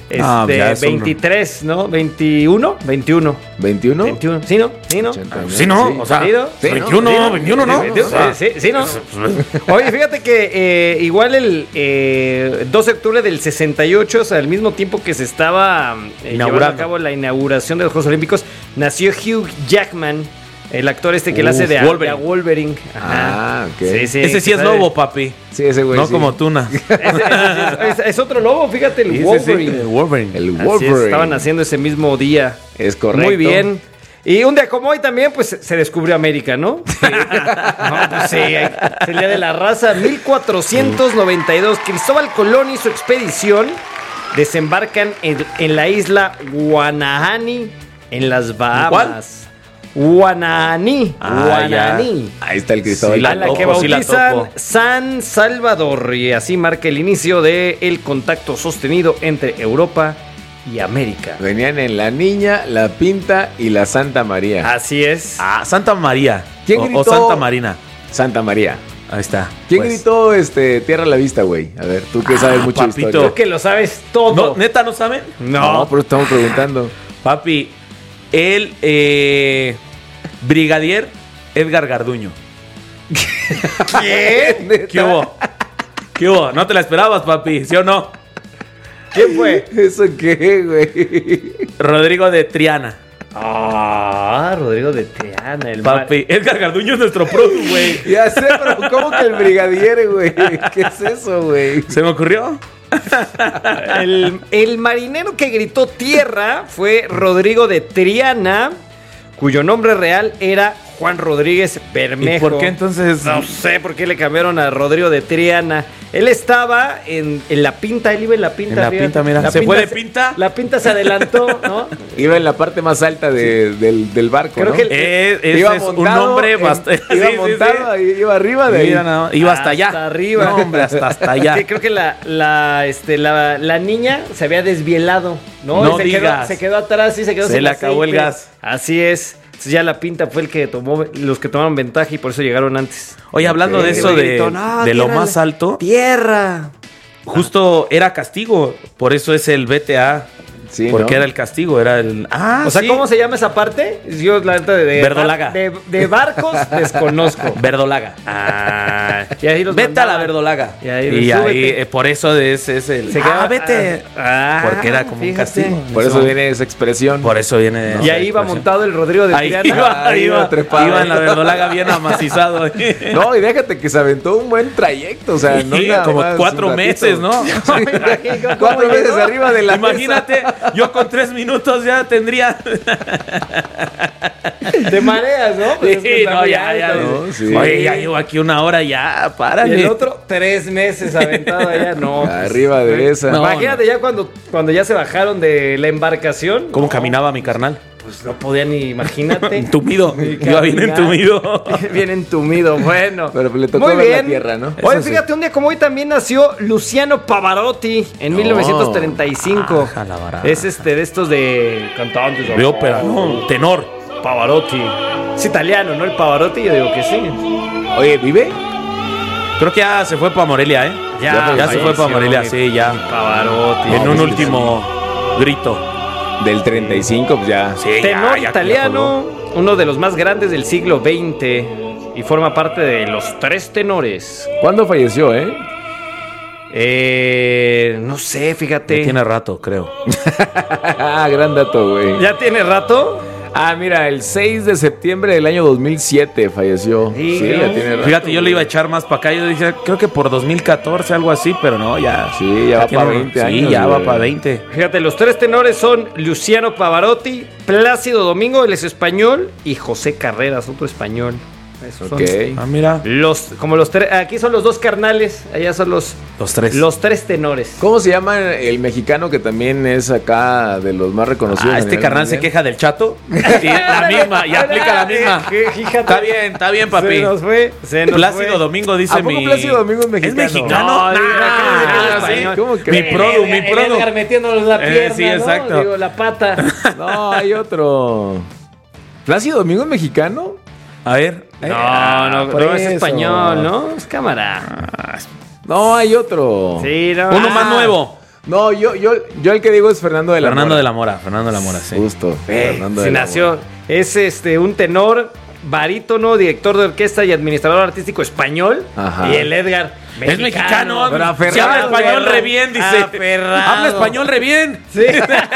23, ¿no? 21. ¿21? ¿Sí, no? Sí, ¿no? O sea, 21, ¿no? Sí, ¿no? Oye, fíjate que igual el 12 de octubre del 68, o sea, al mismo tiempo que se estaba llevando a cabo la inauguración de los Juegos Olímpicos, nació Hugh Jackman, el actor que le hace de Wolverine. Ajá. Ok. Sí, ese sí es lobo, papi. Sí, ese güey. No como Tuna. Es otro lobo, fíjate, el Wolverine. El Wolverine. El Wolverine. Estaban haciendo ese mismo día. Es correcto. Muy bien. Y un día como hoy también, pues, se descubrió América, ¿no? Sí. Es el Día de la Raza, 1492. Cristóbal Colón y su expedición desembarcan en la isla Guanahani, en las Bahamas. ¿Cuál? Guanahani. Guanahani. Ahí está el Cristóbal. A la que bautizan San Salvador. Y así marca el inicio del contacto sostenido entre Europa y América. Venían en La Niña, La Pinta y la Santa María. Así es. Santa María. ¿Quién gritó? O Santa Marina. Santa María. Ahí está. ¿Quién gritó Tierra a la Vista, güey? A ver, tú que sabes mucho de historia. Creo que lo sabes todo. No, ¿neta no saben? No, pero estamos preguntando. Papi, el brigadier Edgar Garduño. ¿Quién? ¿Qué hubo? ¿Qué hubo? ¿No te la esperabas, papi? ¿Sí o no? ¿Quién fue? ¿Eso qué, güey? Rodrigo de Triana. Rodrigo de Triana. Papi, Edgar Garduño es nuestro produ, güey. Ya sé, pero ¿cómo que el brigadier, güey? ¿Qué es eso, güey? ¿Se me ocurrió? El marinero que gritó tierra fue Rodrigo de Triana, cuyo nombre real era Juan Rodríguez Bermejo. ¿Y por qué entonces? No sé por qué le cambiaron a Rodrigo de Triana. Él estaba en La Pinta, él iba en La Pinta. En La Pinta, mira. ¿Se fue de Pinta? La Pinta se adelantó, ¿no? Iba en la parte más alta del barco, Creo ¿no? que iba es un nombre bastante... Iba montado, iba arriba de ahí. Mira, no, iba hasta allá. Hasta arriba. No, hombre, hasta allá. Sí, creo que la niña se había desvielado, ¿no? No Y digas. se quedó atrás y se quedó Se sin le acabó el aceite. gas. Así es. Entonces ya La Pinta fue el que tomó, los que tomaron ventaja y por eso llegaron antes. Oye, hablando de eso de lo más alto, ¡Tierra! justo era castigo, por eso es el BTA. Sí, porque ¿no? era el castigo, era el... O sea, sí. ¿cómo se llama esa parte? Yo la neta Verdolaga. De barcos desconozco. Verdolaga. Y ahí los Vete a la mandaban. verdolaga. Y ahí, Por eso es el... Se quedaba- vete. Porque era como un fíjate. castigo. Por eso viene esa expresión. Por eso viene... Y ahí iba montado el Rodrigo de Ahí Triana. iba trepado. Iba en la verdolaga bien amacizado. No, y déjate que se aventó un buen trayecto, o sea, no Sí, nada como más 4 un ratito. meses, ¿no? 4 meses arriba de la Imagínate, yo con 3 minutos ya tendría... Te mareas, ¿no? Pues es que Sí, está no, muy ya. alto. ¿no? Sí. Oye, ya llevo aquí 1 hora, ya, Y párale. el otro, 3 meses aventado allá, no. Arriba de esa. No, Imagínate ya cuando ya se bajaron de la embarcación. ¿Cómo caminaba mi carnal? Pues no podía ni, imagínate. Entumido. Iba bien entumido. Bien entumido, bueno. Pero le tocó Muy ver la bien. tierra, ¿no? Oye, Eso sí. fíjate, un día como hoy también nació Luciano Pavarotti en 1935. la barata. Es de estos de cantantes. De ópera, ¿no? Tenor. Pavarotti. Es italiano, ¿no? El Pavarotti, yo digo que sí. Oye, ¿vive? Creo que ya se fue para Morelia, ¿eh? Ya se fue para Morelia, sí, ya. Pavarotti. En un último grito. Del 35, pues ya. Sí, Tenor ya italiano, uno de los más grandes del siglo XX y forma parte de los 3 tenores. ¿Cuándo falleció, No sé, fíjate. Ya tiene rato, creo. Gran dato, güey. ¿Ya tiene rato? Ah, mira, el 6 de septiembre del año 2007 falleció. Sí, Sí, ya tiene rato. Fíjate, yo le iba a echar más para acá. Yo dije, creo que por 2014, algo así, pero no, ya. Sí, ya va tiene- para 20 años. Sí, ya va güey. para 20. Fíjate, los 3 tenores son Luciano Pavarotti, Plácido Domingo, él es español, y José Carreras, otro español. Esos son Ok. Ah, mira. aquí son los 2 carnales, allá son los 3. Los 3 tenores. ¿Cómo se llama el mexicano que también es acá de los más reconocidos? Este carnal se queja del chato. Y la misma, y aplica la misma. Está bien, papi. Se nos fue. Plácido Domingo dice ¿A poco mi... Plácido Domingo es mexicano? ¿Es mexicano? No, ¿sí? ¿Cómo Mi crees? produ, mi produ. Edgar metiéndonos la pierna, sí, exacto. ¿no? Digo, la pata. No, hay otro. ¿Plácido Domingo es mexicano? A ver. por no es eso. español, ¿no? Es cámara. No, hay otro. Sí, no. Uno más nuevo. No, yo el que digo es Fernando de la Fernando Mora. de la Mora. Fernando de la Mora, sí. Justo. Fernando Sí, de la nació. Mora. Es un tenor, barítono, director de orquesta y administrador artístico español. Ajá. Y el Edgar. Es mexicano. Pero aferrado, Si habla español re bien, dice. Aferrado. Habla español re bien. Sí.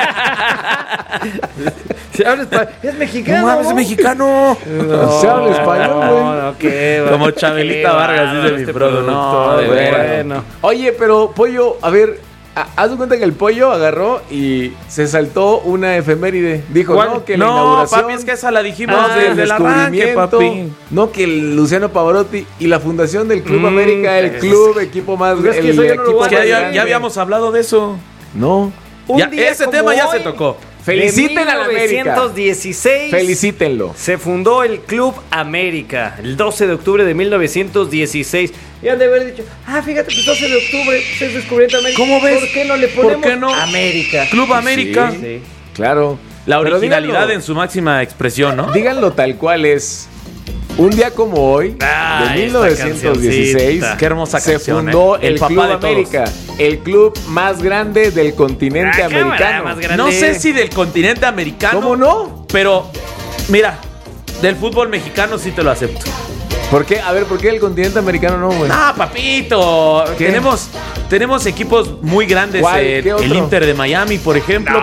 Se habla español. Es mexicano. No mames, es mexicano. Se habla español, güey. No, qué Como Chabelita Vargas, dice mi produ. No, de bueno. Oye, pero Pollo, a ver, haz de cuenta que el Pollo agarró y se saltó una efeméride. Dijo, ¿Cuál? no, que la No, inauguración... papi, es que esa la dijimos del desde el arranque, descubrimiento, papi. no, que el Luciano Pavarotti y la fundación del Club América, el pues club, equipo más... Pues es que el eso yo no lo equipo voy a Es que más ya grande. habíamos hablado de eso. No. Un Ya, día ese como tema ya hoy, se tocó. Feliciten a la América. 1916. Felicítenlo. Se fundó el Club América el 12 de octubre de 1916. Y han de haber dicho, fíjate, pues 12 de octubre es descubrimiento de América. ¿Cómo ves? ¿Por qué no le ponemos ¿Por qué no? América? Club América. Sí, claro. La Pero originalidad díganlo. en su máxima expresión, ¿no? Díganlo tal cual es. Un día como hoy, de 1916, qué hermosa se canción, fundó el el papá Club de todos. América, el club más grande del continente americano. No sé si del continente americano. ¿Cómo no? Pero, mira, del fútbol mexicano sí te lo acepto. ¿Por qué? A ver, ¿por qué el continente americano no, güey? Ah, papito. ¿Qué? Tenemos equipos muy grandes. ¿Cuál? ¿Qué otro? El Inter de Miami, por ejemplo.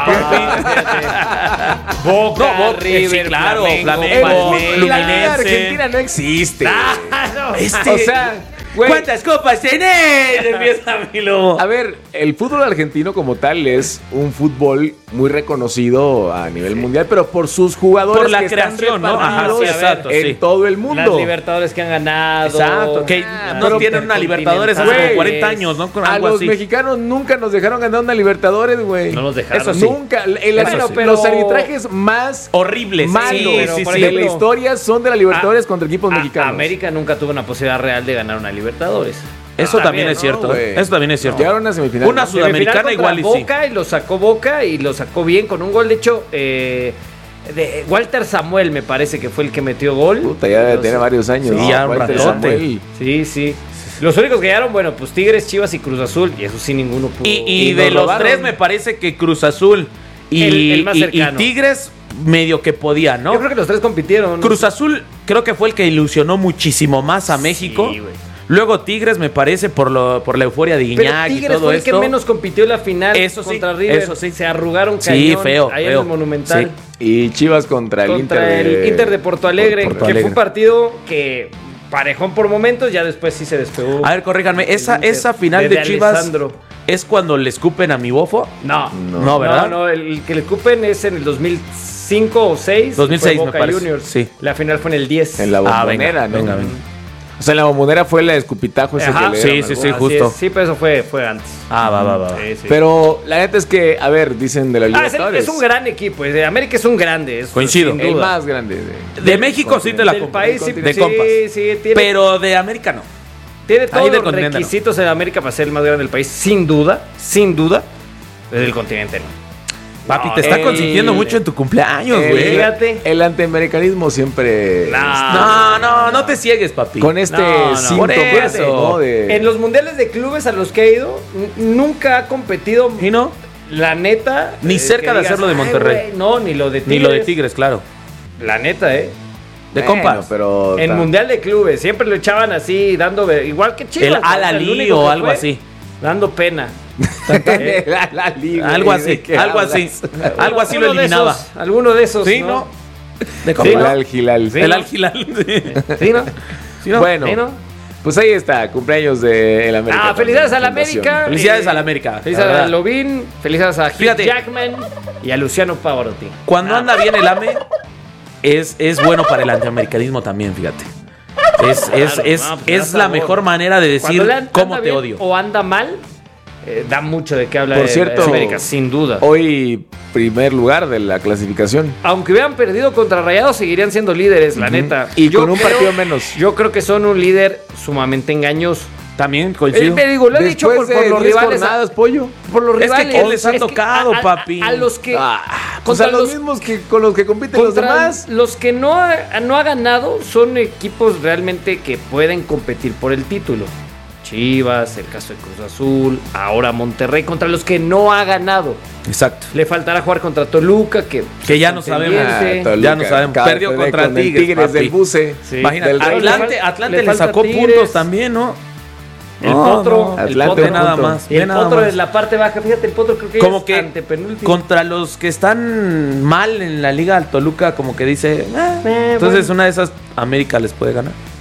Boca, River, sí, claro, Flamengo, Flamengo, La Liga Fluminense. Argentina no existe. O sea, güey. ¿Cuántas copas tenés? Empieza mi lobo. A ver, el fútbol argentino como tal es un fútbol muy reconocido a nivel mundial, pero por sus jugadores Por la que creación, están ¿no? repartidos Ajá, sí, exacto, en sí. todo el mundo. Las Libertadores que han ganado. Exacto, que no pero tienen una Libertadores hace como 40 años, ¿no? Con A algo los así. mexicanos nunca nos dejaron ganar una Libertadores, güey. No nos dejaron. Eso sí. nunca. Eso sí. Los arbitrajes más Horribles. malos Sí, de la historia son de la Libertadores contra equipos mexicanos. América nunca tuvo una posibilidad real de ganar una Libertadores. Eso también es cierto, güey. Eso también es cierto. Llegaron a semifinal. Una sudamericana igual y sí. Boca y lo sacó Boca y lo sacó bien con un gol. De hecho, de Walter Samuel me parece que fue el que metió gol. Puta, ya tiene varios años. Sí, ya un Walter ratote. Samuel. Sí. Los únicos que llegaron, bueno, pues Tigres, Chivas y Cruz Azul. Y eso sí, ninguno pudo. Y nos de los robaron. tres me parece que Cruz Azul El más y cercano. Tigres medio que podía, ¿no? Yo creo que los tres compitieron. Cruz Azul creo que fue el que ilusionó muchísimo más a México. Sí, güey. Luego Tigres me parece por la euforia de Pero Guiñac y Tigres todo fue el esto. que menos compitió en la final Eso sí, contra River. eso sí. Se arrugaron Sí, cañón feo, ahí feo. en el Monumental. Y Chivas contra el Inter de Porto Alegre, Porto que Alegre. fue un partido que parejón por momentos, ya después sí se despegó. A ver, corríjanme, esa Inter final de Chivas Alessandro. es cuando le escupen a mi bofo. No, ¿verdad? No, el que le escupen es en el 2005 o 6. 2006 fue me Boca parece. Juniors. Sí. La final fue en el 10. En la Bombonera, ¿no? venga. O sea, en la Bombonera fue el escupitajo ese Ajá. que le Sí, dieron sí, al sí, gol. justo. Sí, pero eso fue antes. Va. Sí, sí. Pero la neta es que, a ver, dicen de la Libertadores. Es un gran equipo. De América es un grande. Coincido. sin el duda. más grande. De México sí te la Del compro. país, sí, de sí, compas. sí, tiene- Pero de América no. Tiene Ahí todos del los continente requisitos en América para ser el más grande del país, sin duda, del continente no. Papi, te está consintiendo mucho en tu cumpleaños, güey. Fíjate. El antiamericanismo siempre... No te ciegues, papi. Con este No, cinto, por pues, eso. ¿no? De... En los mundiales de clubes a los que he ido, nunca ha competido, ¿Y no? la neta. Ni cerca que de hacerlo de "Ay, Monterrey". güey", no, ni lo de Tigres. Ni lo de Tigres, claro. La neta, De Bueno, compas. pero... En mundial de clubes, siempre lo echaban así, dando. Igual que Chivas. El ¿no? Al-Ali único o que algo fue, así. Dando pena. la liga, Algo ¿de así, qué algo hablas? así. Algo así lo eliminaba. Alguno de esos. Sí, ¿no? De compas. Gilal, Gilal. El Al-Hilal. Sí, ¿no? Sí, ¿no? Bueno, Sí, ¿no? pues ahí está, cumpleaños de el América. Ah, felicidades a la Fundación. América. Felicidades a la América. Felicidades la a verdad. Lovín. Felicidades a Hugh Fíjate. Jackman y a Luciano Pavarotti. Cuando anda bien el AME, es bueno para el antiamericanismo también, fíjate. Es la mejor manera de decir Cuando le cómo anda te bien odio. O anda mal, da mucho de qué hablar. Por cierto, de América, sin duda. Hoy primer lugar de la clasificación. Aunque hubieran perdido contra Rayados, seguirían siendo líderes, la neta. Y Yo con un creo- partido menos. Yo creo que son un líder sumamente engañoso. También coincido. Me digo, lo he dicho por Después de los 10 rivales. jornadas, pollo. Por los Es que rivales. ¿quién les ha Es que tocado, papi? A los que. Pues a los mismos que con los que compiten los contra demás. los que no ha ganado son equipos realmente que pueden competir por el título. Chivas, el caso de Cruz Azul, ahora Monterrey, contra los que no ha ganado. Exacto. Le faltará jugar contra Toluca, que Que ya no sabemos. contendiente. Ya no sabemos. Perdió contra con el Tigres, del papi. buce. Sí. Imagínate, Del Rey. Atlante Le le falta sacó Tigres. puntos también, ¿no? El Potro. El Atlante, Potro un nada punto. más. Y el ve nada Potro más. en la parte baja, fíjate, el Potro creo que Como es que antepenúltimo. contra los que están mal en la liga al Toluca, como que dice, entonces bueno. una de esas América les puede ganar.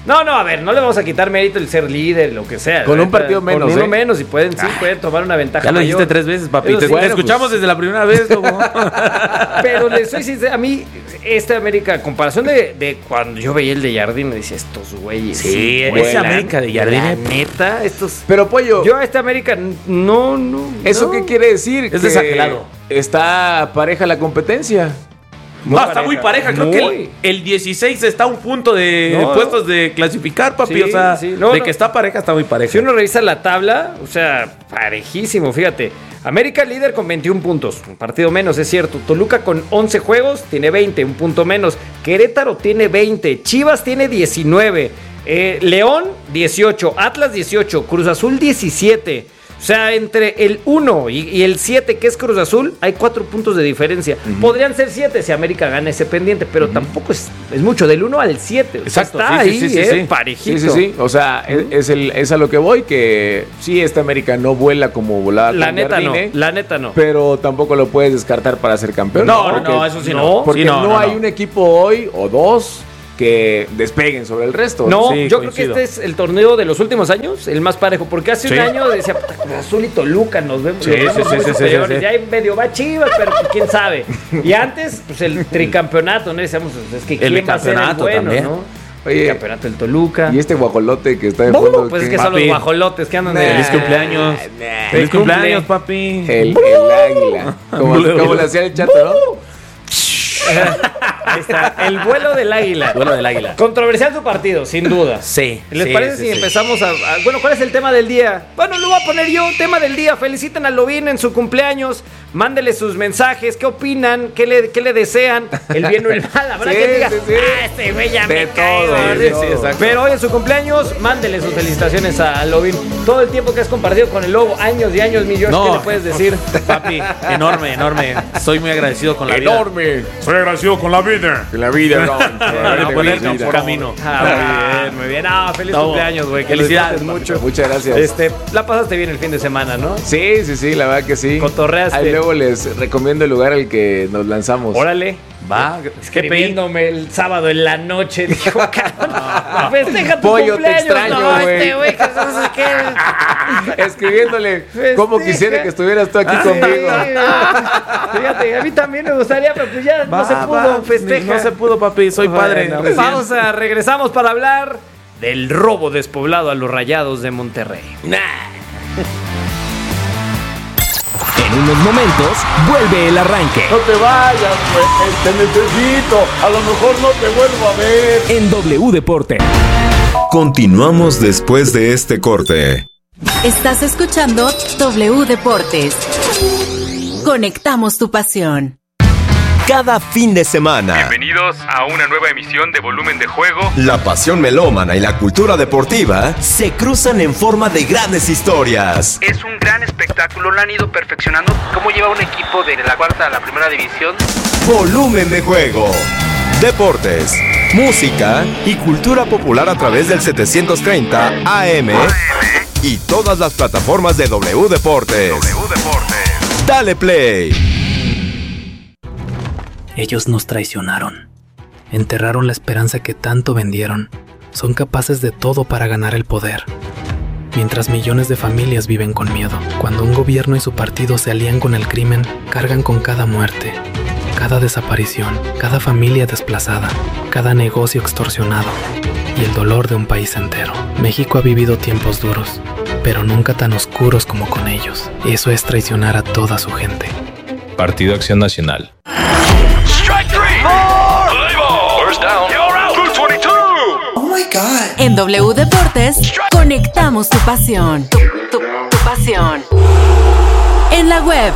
No, a ver, no le vamos a quitar mérito el ser líder, lo que sea. Con un partido menos, Con uno menos y pueden tomar una ventaja. Ya lo dijiste mayor. 3 veces, papi. Te escuchamos desde la primera vez, Lobo. Pero le soy sincero, a mí, América, comparación de cuando yo veía el de Jardín, me decía, estos güeyes. Sí, ese América de Jardín. La neta, estos. Pero, Pollo. Yo a América, no. ¿Eso qué quiere decir? Es desagelado. Está pareja la competencia. Está muy pareja. Creo que el 16 está a un punto de puestos de clasificar, papi. Sí, o sea, que está pareja, está muy pareja. Si uno revisa la tabla, o sea, parejísimo, fíjate. América líder con 21 puntos, un partido menos, es cierto. Toluca con 11 juegos, tiene 20, un punto menos. Querétaro tiene 20, Chivas tiene 19, León 18, Atlas 18, Cruz Azul 17. O sea, entre el 1 y el 7, que es Cruz Azul, hay 4 puntos de diferencia. Podrían ser 7 si América gana ese pendiente, pero tampoco es mucho, del 1 al 7. Exacto, está ahí, parejito. Sí. O sea, es a lo que voy, que sí, América no vuela como volaba. La neta no. Pero tampoco lo puedes descartar para ser campeón. No, eso sí no. Porque no hay un equipo hoy o dos que despeguen sobre el resto. No, sí, yo creo que este es el torneo de los últimos años, el más parejo, porque hace un año decía, Azul y Toluca nos vemos. Sí. Ya hay medio va Chivas, pero quién sabe. Y antes, pues el tricampeonato, ¿no? Decíamos, es que quién va a ser el bueno, también, ¿no? Oye, el campeonato del Toluca. Y este guajolote que está de fondo. Pues es que son los guajolotes que andan de feliz cumpleaños. Feliz cumpleaños, papi. El águila. Como le hacía el chato, ¿no? Ahí está, el vuelo del águila. Controversial su partido, sin duda. Sí. ¿Les parece si empezamos a... Bueno, ¿cuál es el tema del día? Bueno, lo voy a poner yo, tema del día. Feliciten a Lobín en su cumpleaños. Mándele sus mensajes, ¿qué opinan? ¿Qué le desean? El bien o el mal. Habrá que diga, este güey ya me caigo. Pero hoy en su cumpleaños, mándele sus felicitaciones a Lobín. Todo el tiempo que has compartido con el Lobo, años y años, mi George, ¿qué le puedes decir? Papi, enorme. Soy muy agradecido con la vida. Enorme. Soy agradecido con la vida. Con la vida, ponerme por camino. Muy bien. Feliz cumpleaños, güey. Felicidades mucho. Muchas gracias. La pasaste bien el fin de semana, ¿no? Sí, la verdad que sí. Cotorreaste. Ahí luego les recomiendo el lugar al que nos lanzamos. Órale. Va, escribiéndome el sábado en la noche. Dijo, cabrón, festeja tu Pollo, cumpleaños. te extraño, este güey que no sé qué. Escribiéndole, cómo quisiera que estuvieras tú aquí conmigo. Fíjate, a mí también me gustaría, pero pues ya no se pudo. Festeja. No se pudo, papi, soy padre. Pausa, regresamos para hablar del robo despoblado a los Rayados de Monterrey. En unos momentos, vuelve el arranque. No te vayas, güey, te necesito. A lo mejor no te vuelvo a ver. En W Deporte. Continuamos después de este corte. Estás escuchando W Deportes. Conectamos tu pasión. Cada fin de semana. Bienvenidos a una nueva emisión de Volumen de Juego. La pasión melómana y la cultura deportiva se cruzan en forma de grandes historias. Es un gran espectáculo, lo han ido perfeccionando. ¿Cómo lleva un equipo de la cuarta a la primera división? Volumen de Juego. Deportes, música y cultura popular a través del 730 AM y todas las plataformas de W Deportes. Dale play. Ellos nos traicionaron, enterraron la esperanza que tanto vendieron, son capaces de todo para ganar el poder. Mientras millones de familias viven con miedo, cuando un gobierno y su partido se alían con el crimen, cargan con cada muerte, cada desaparición, cada familia desplazada, cada negocio extorsionado y el dolor de un país entero. México ha vivido tiempos duros, pero nunca tan oscuros como con ellos. Eso es traicionar a toda su gente. Partido Acción Nacional. En W Deportes, conectamos tu pasión. Tu pasión. En la web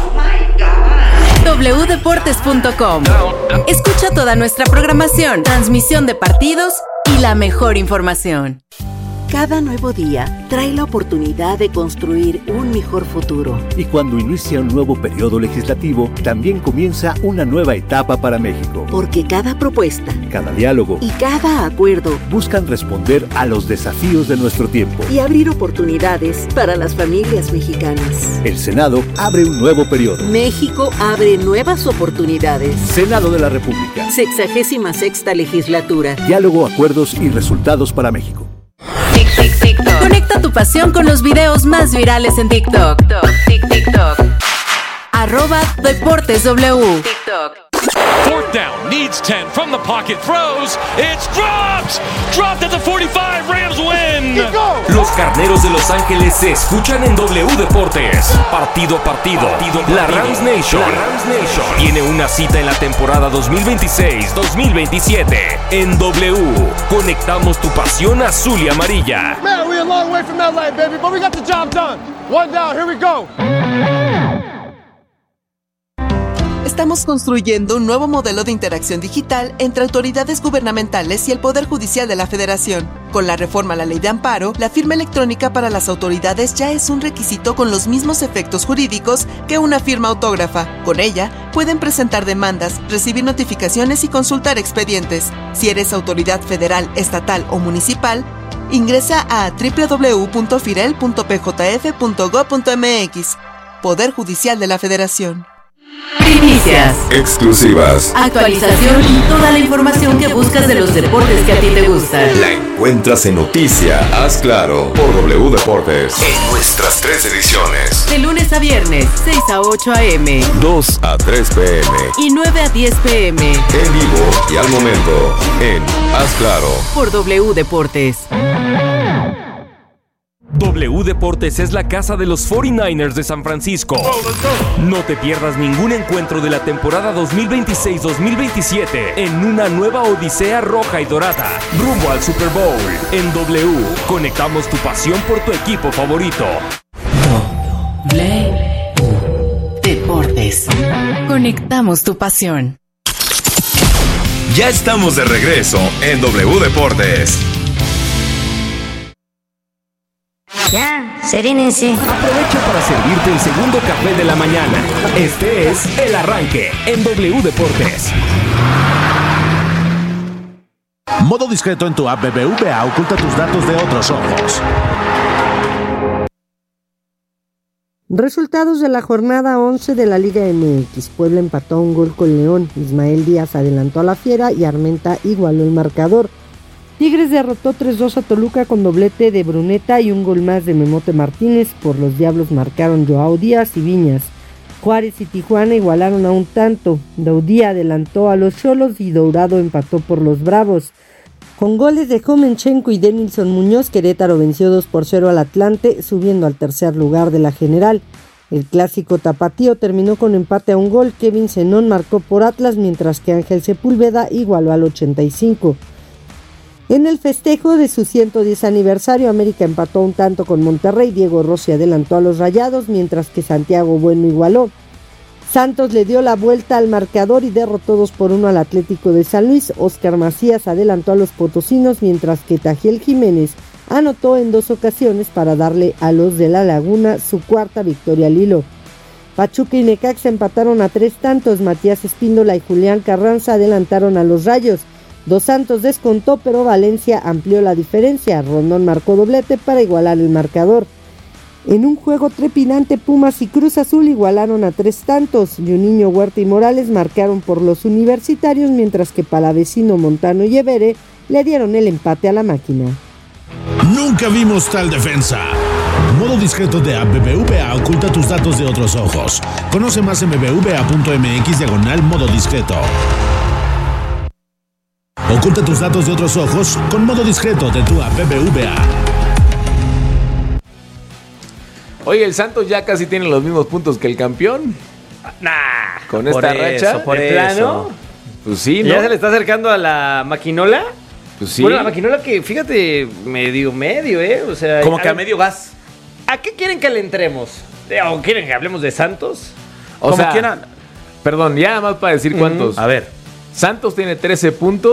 wdeportes.com. Escucha toda nuestra programación, transmisión de partidos y la mejor información. Cada nuevo día trae la oportunidad de construir un mejor futuro. Y cuando inicia un nuevo periodo legislativo, también comienza una nueva etapa para México. Porque cada propuesta, cada diálogo y cada acuerdo buscan responder a los desafíos de nuestro tiempo y abrir oportunidades para las familias mexicanas. El Senado abre un nuevo periodo. México abre nuevas oportunidades. Senado de la República. 66ª legislatura. Diálogo, acuerdos y resultados para México. TikTok. Conecta tu pasión con los videos más virales en TikTok. TikTok. @DeportesW. TikTok. Fourth down, needs 10 from the pocket, throws, it's dropped at the 45, Rams win. Los Carneros de Los Ángeles se escuchan en W Deportes. Partido a partido. La Rams Nation tiene una cita en la temporada 2026-2027. En W, conectamos tu pasión azul y amarilla. Man, we're a long way from that line, baby, but we got the job done. One down, here we go. Estamos construyendo un nuevo modelo de interacción digital entre autoridades gubernamentales y el Poder Judicial de la Federación. Con la reforma a la Ley de Amparo, la firma electrónica para las autoridades ya es un requisito con los mismos efectos jurídicos que una firma autógrafa. Con ella, pueden presentar demandas, recibir notificaciones y consultar expedientes. Si eres autoridad federal, estatal o municipal, ingresa a www.firel.pjf.gov.mx. Poder Judicial de la Federación. Primicias, exclusivas, actualización y toda la información que buscas de los deportes que a ti te gustan. La encuentras en Noticia, Haz Claro, por W Deportes, en nuestras 3 ediciones. De lunes a viernes, 6 a 8 a.m., 2 a 3 p.m. y 9 a 10 p.m. En vivo y al momento, en Haz Claro, por W Deportes. W Deportes es la casa de los 49ers de San Francisco. No te pierdas ningún encuentro de la temporada 2026-2027 en una nueva odisea roja y dorada, rumbo al Super Bowl. En W, conectamos tu pasión por tu equipo favorito. W Deportes. Conectamos tu pasión. Ya estamos de regreso en W Deportes. Ya, serénense. Aprovecha para servirte el segundo café de la mañana. Este es El Arranque en W Deportes. Modo discreto en tu app BBVA oculta tus datos de otros ojos. Resultados de la jornada 11 de la Liga MX. Puebla empató un gol con León. Ismael Díaz adelantó a la Fiera y Armenta igualó el marcador. Tigres derrotó 3-2 a Toluca con doblete de Bruneta y un gol más de Memote Martínez. Por los Diablos marcaron Joao Díaz y Viñas. Juárez y Tijuana igualaron a un tanto. Daudí adelantó a los Xolos y Dourado empató por los Bravos. Con goles de Jomenchenko y Denilson Muñoz, Querétaro venció 2-0 al Atlante, subiendo al tercer lugar de la general. El clásico tapatío terminó con empate a un gol. Kevin Zenón marcó por Atlas, mientras que Ángel Sepúlveda igualó al 85. En el festejo de su 110 aniversario, América empató un tanto con Monterrey. Diego Rossi adelantó a los Rayados, mientras que Santiago Bueno igualó. Santos le dio la vuelta al marcador y derrotó 2-1 al Atlético de San Luis. Óscar Macías adelantó a los potosinos, mientras que Tajiel Jiménez anotó en 2 ocasiones para darle a los de La Laguna su cuarta victoria al hilo. Pachuca y Necaxa empataron a 3 tantos. Matías Espíndola y Julián Carranza adelantaron a los Rayos. Dos Santos descontó, pero Valencia amplió la diferencia. Rondón marcó doblete para igualar el marcador. En un juego trepidante, Pumas y Cruz Azul igualaron a 3 tantos. Juninho, Huerta y Morales marcaron por los universitarios, mientras que Palavecino, Montano y Evere le dieron el empate a la máquina. Nunca vimos tal defensa. Modo discreto de app BBVA oculta tus datos de otros ojos. Conoce más en bbva.mx/modo discreto. Oculta tus datos de otros ojos con modo discreto de tu app BBVA. Oye, el Santos ya casi tiene los mismos puntos que el campeón. Con esta racha. Por ¿de plano? Pues sí, ¿no? ¿Ya se le está acercando a la maquinola? Pues sí. Bueno, la maquinola que, fíjate, medio, o sea... Como que a medio gas. ¿A qué quieren que le entremos? ¿O quieren que hablemos de Santos? O sea, quieran. Perdón, ya nada más para decir cuántos. A ver. Santos tiene 13 puntos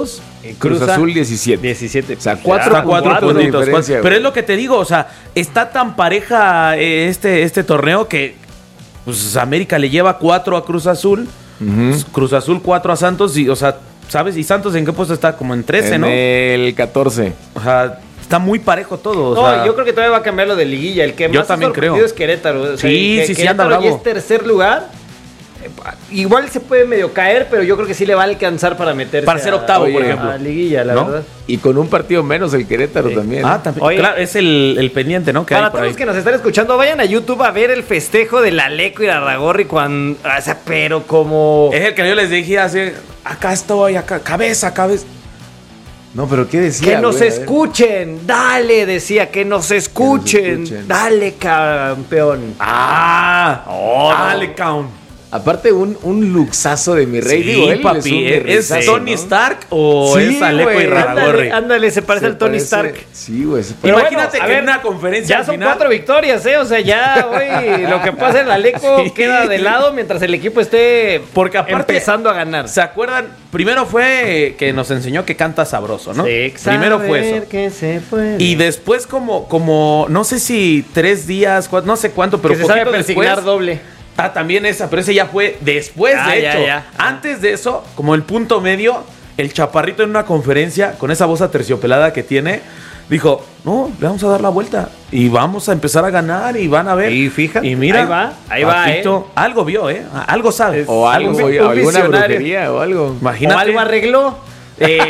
Cruz Azul 17. 17. O sea, 4 puntitos. Pero es lo que te digo, o sea, está tan pareja este torneo que pues América le lleva 4 a Cruz Azul, Cruz Azul 4 a Santos, y, o sea, ¿sabes? ¿Y Santos en qué puesto está? Como en 13, ¿no? El 14. O sea, está muy parejo todo. O sea, yo creo que todavía va a cambiar lo de liguilla. El que más también sorprendido creo. es Querétaro. O sea, sí, anda bravo. Y es tercer lugar. Igual se puede medio caer, pero yo creo que sí le va a alcanzar para meterse. Para ser octavo, por ejemplo. A liguilla, la verdad. Y con un partido menos el Querétaro también. Ah, también. Oye, claro, es el pendiente, ¿no? Que para hay por todos ahí. los que nos están escuchando, vayan a YouTube a ver el festejo de Laleco y Larragorri cuando. O sea, pero como. Es el que yo les dije así: acá estoy, acá, cabeza. No, pero ¿qué decía? Que nos escuchen, dale, decía, que nos escuchen. Dale, campeón. Dale, campeón. Aparte, un luxazo de mi rey. Sí, digo, él papi. ¿Es Tony Stark o sí, es Aleco y Larragorri? Ándale, se parece al Tony Stark. Sí, güey. Imagínate que en una conferencia ya son 4 victorias, O sea, ya hoy lo que pasa en Aleco queda de lado mientras el equipo esté empezando a ganar. ¿Se acuerdan? Primero fue que nos enseñó que canta sabroso, ¿no? Sí, primero fue eso. Que se puede. Y después como no sé si 3 días, no sé cuánto, pero que se sabe persignar después, doble. También esa, pero ese ya fue después, de hecho. Antes de eso, como el punto medio, el chaparrito en una conferencia, con esa voz aterciopelada que tiene, dijo, no, le vamos a dar la vuelta y vamos a empezar a ganar y van a ver. Y fíjate, y mira, ahí va, algo vio, algo sabe. O algo, alguna brujería o algo. Imagínate. O algo arregló. No, es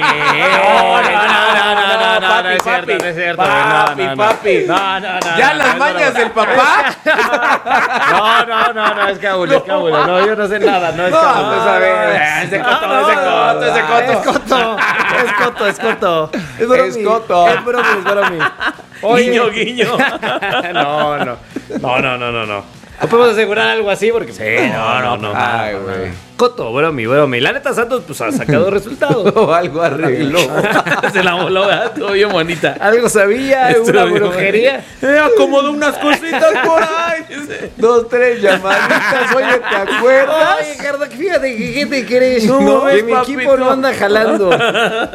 cierto. Papi. No. Ya las mañas del papá. No, es cabulo. No, yo no sé nada, no es cabulo. Es coto. Es bromi. Guiño. No. ¿No podemos asegurar algo así? Porque no. Ay, güey. Coto, bromi. La neta, Santos pues ha sacado resultados. O algo arregló. Se la voló, estuvo bien bonita. Algo sabía, una brujería. Acomodó unas cositas por ahí. 2, 3 llamaditas. Oye, ¿te acuerdas? Oye, Cardo, fíjate que ¿qué te crees? No, que mi equipo no anda jalando.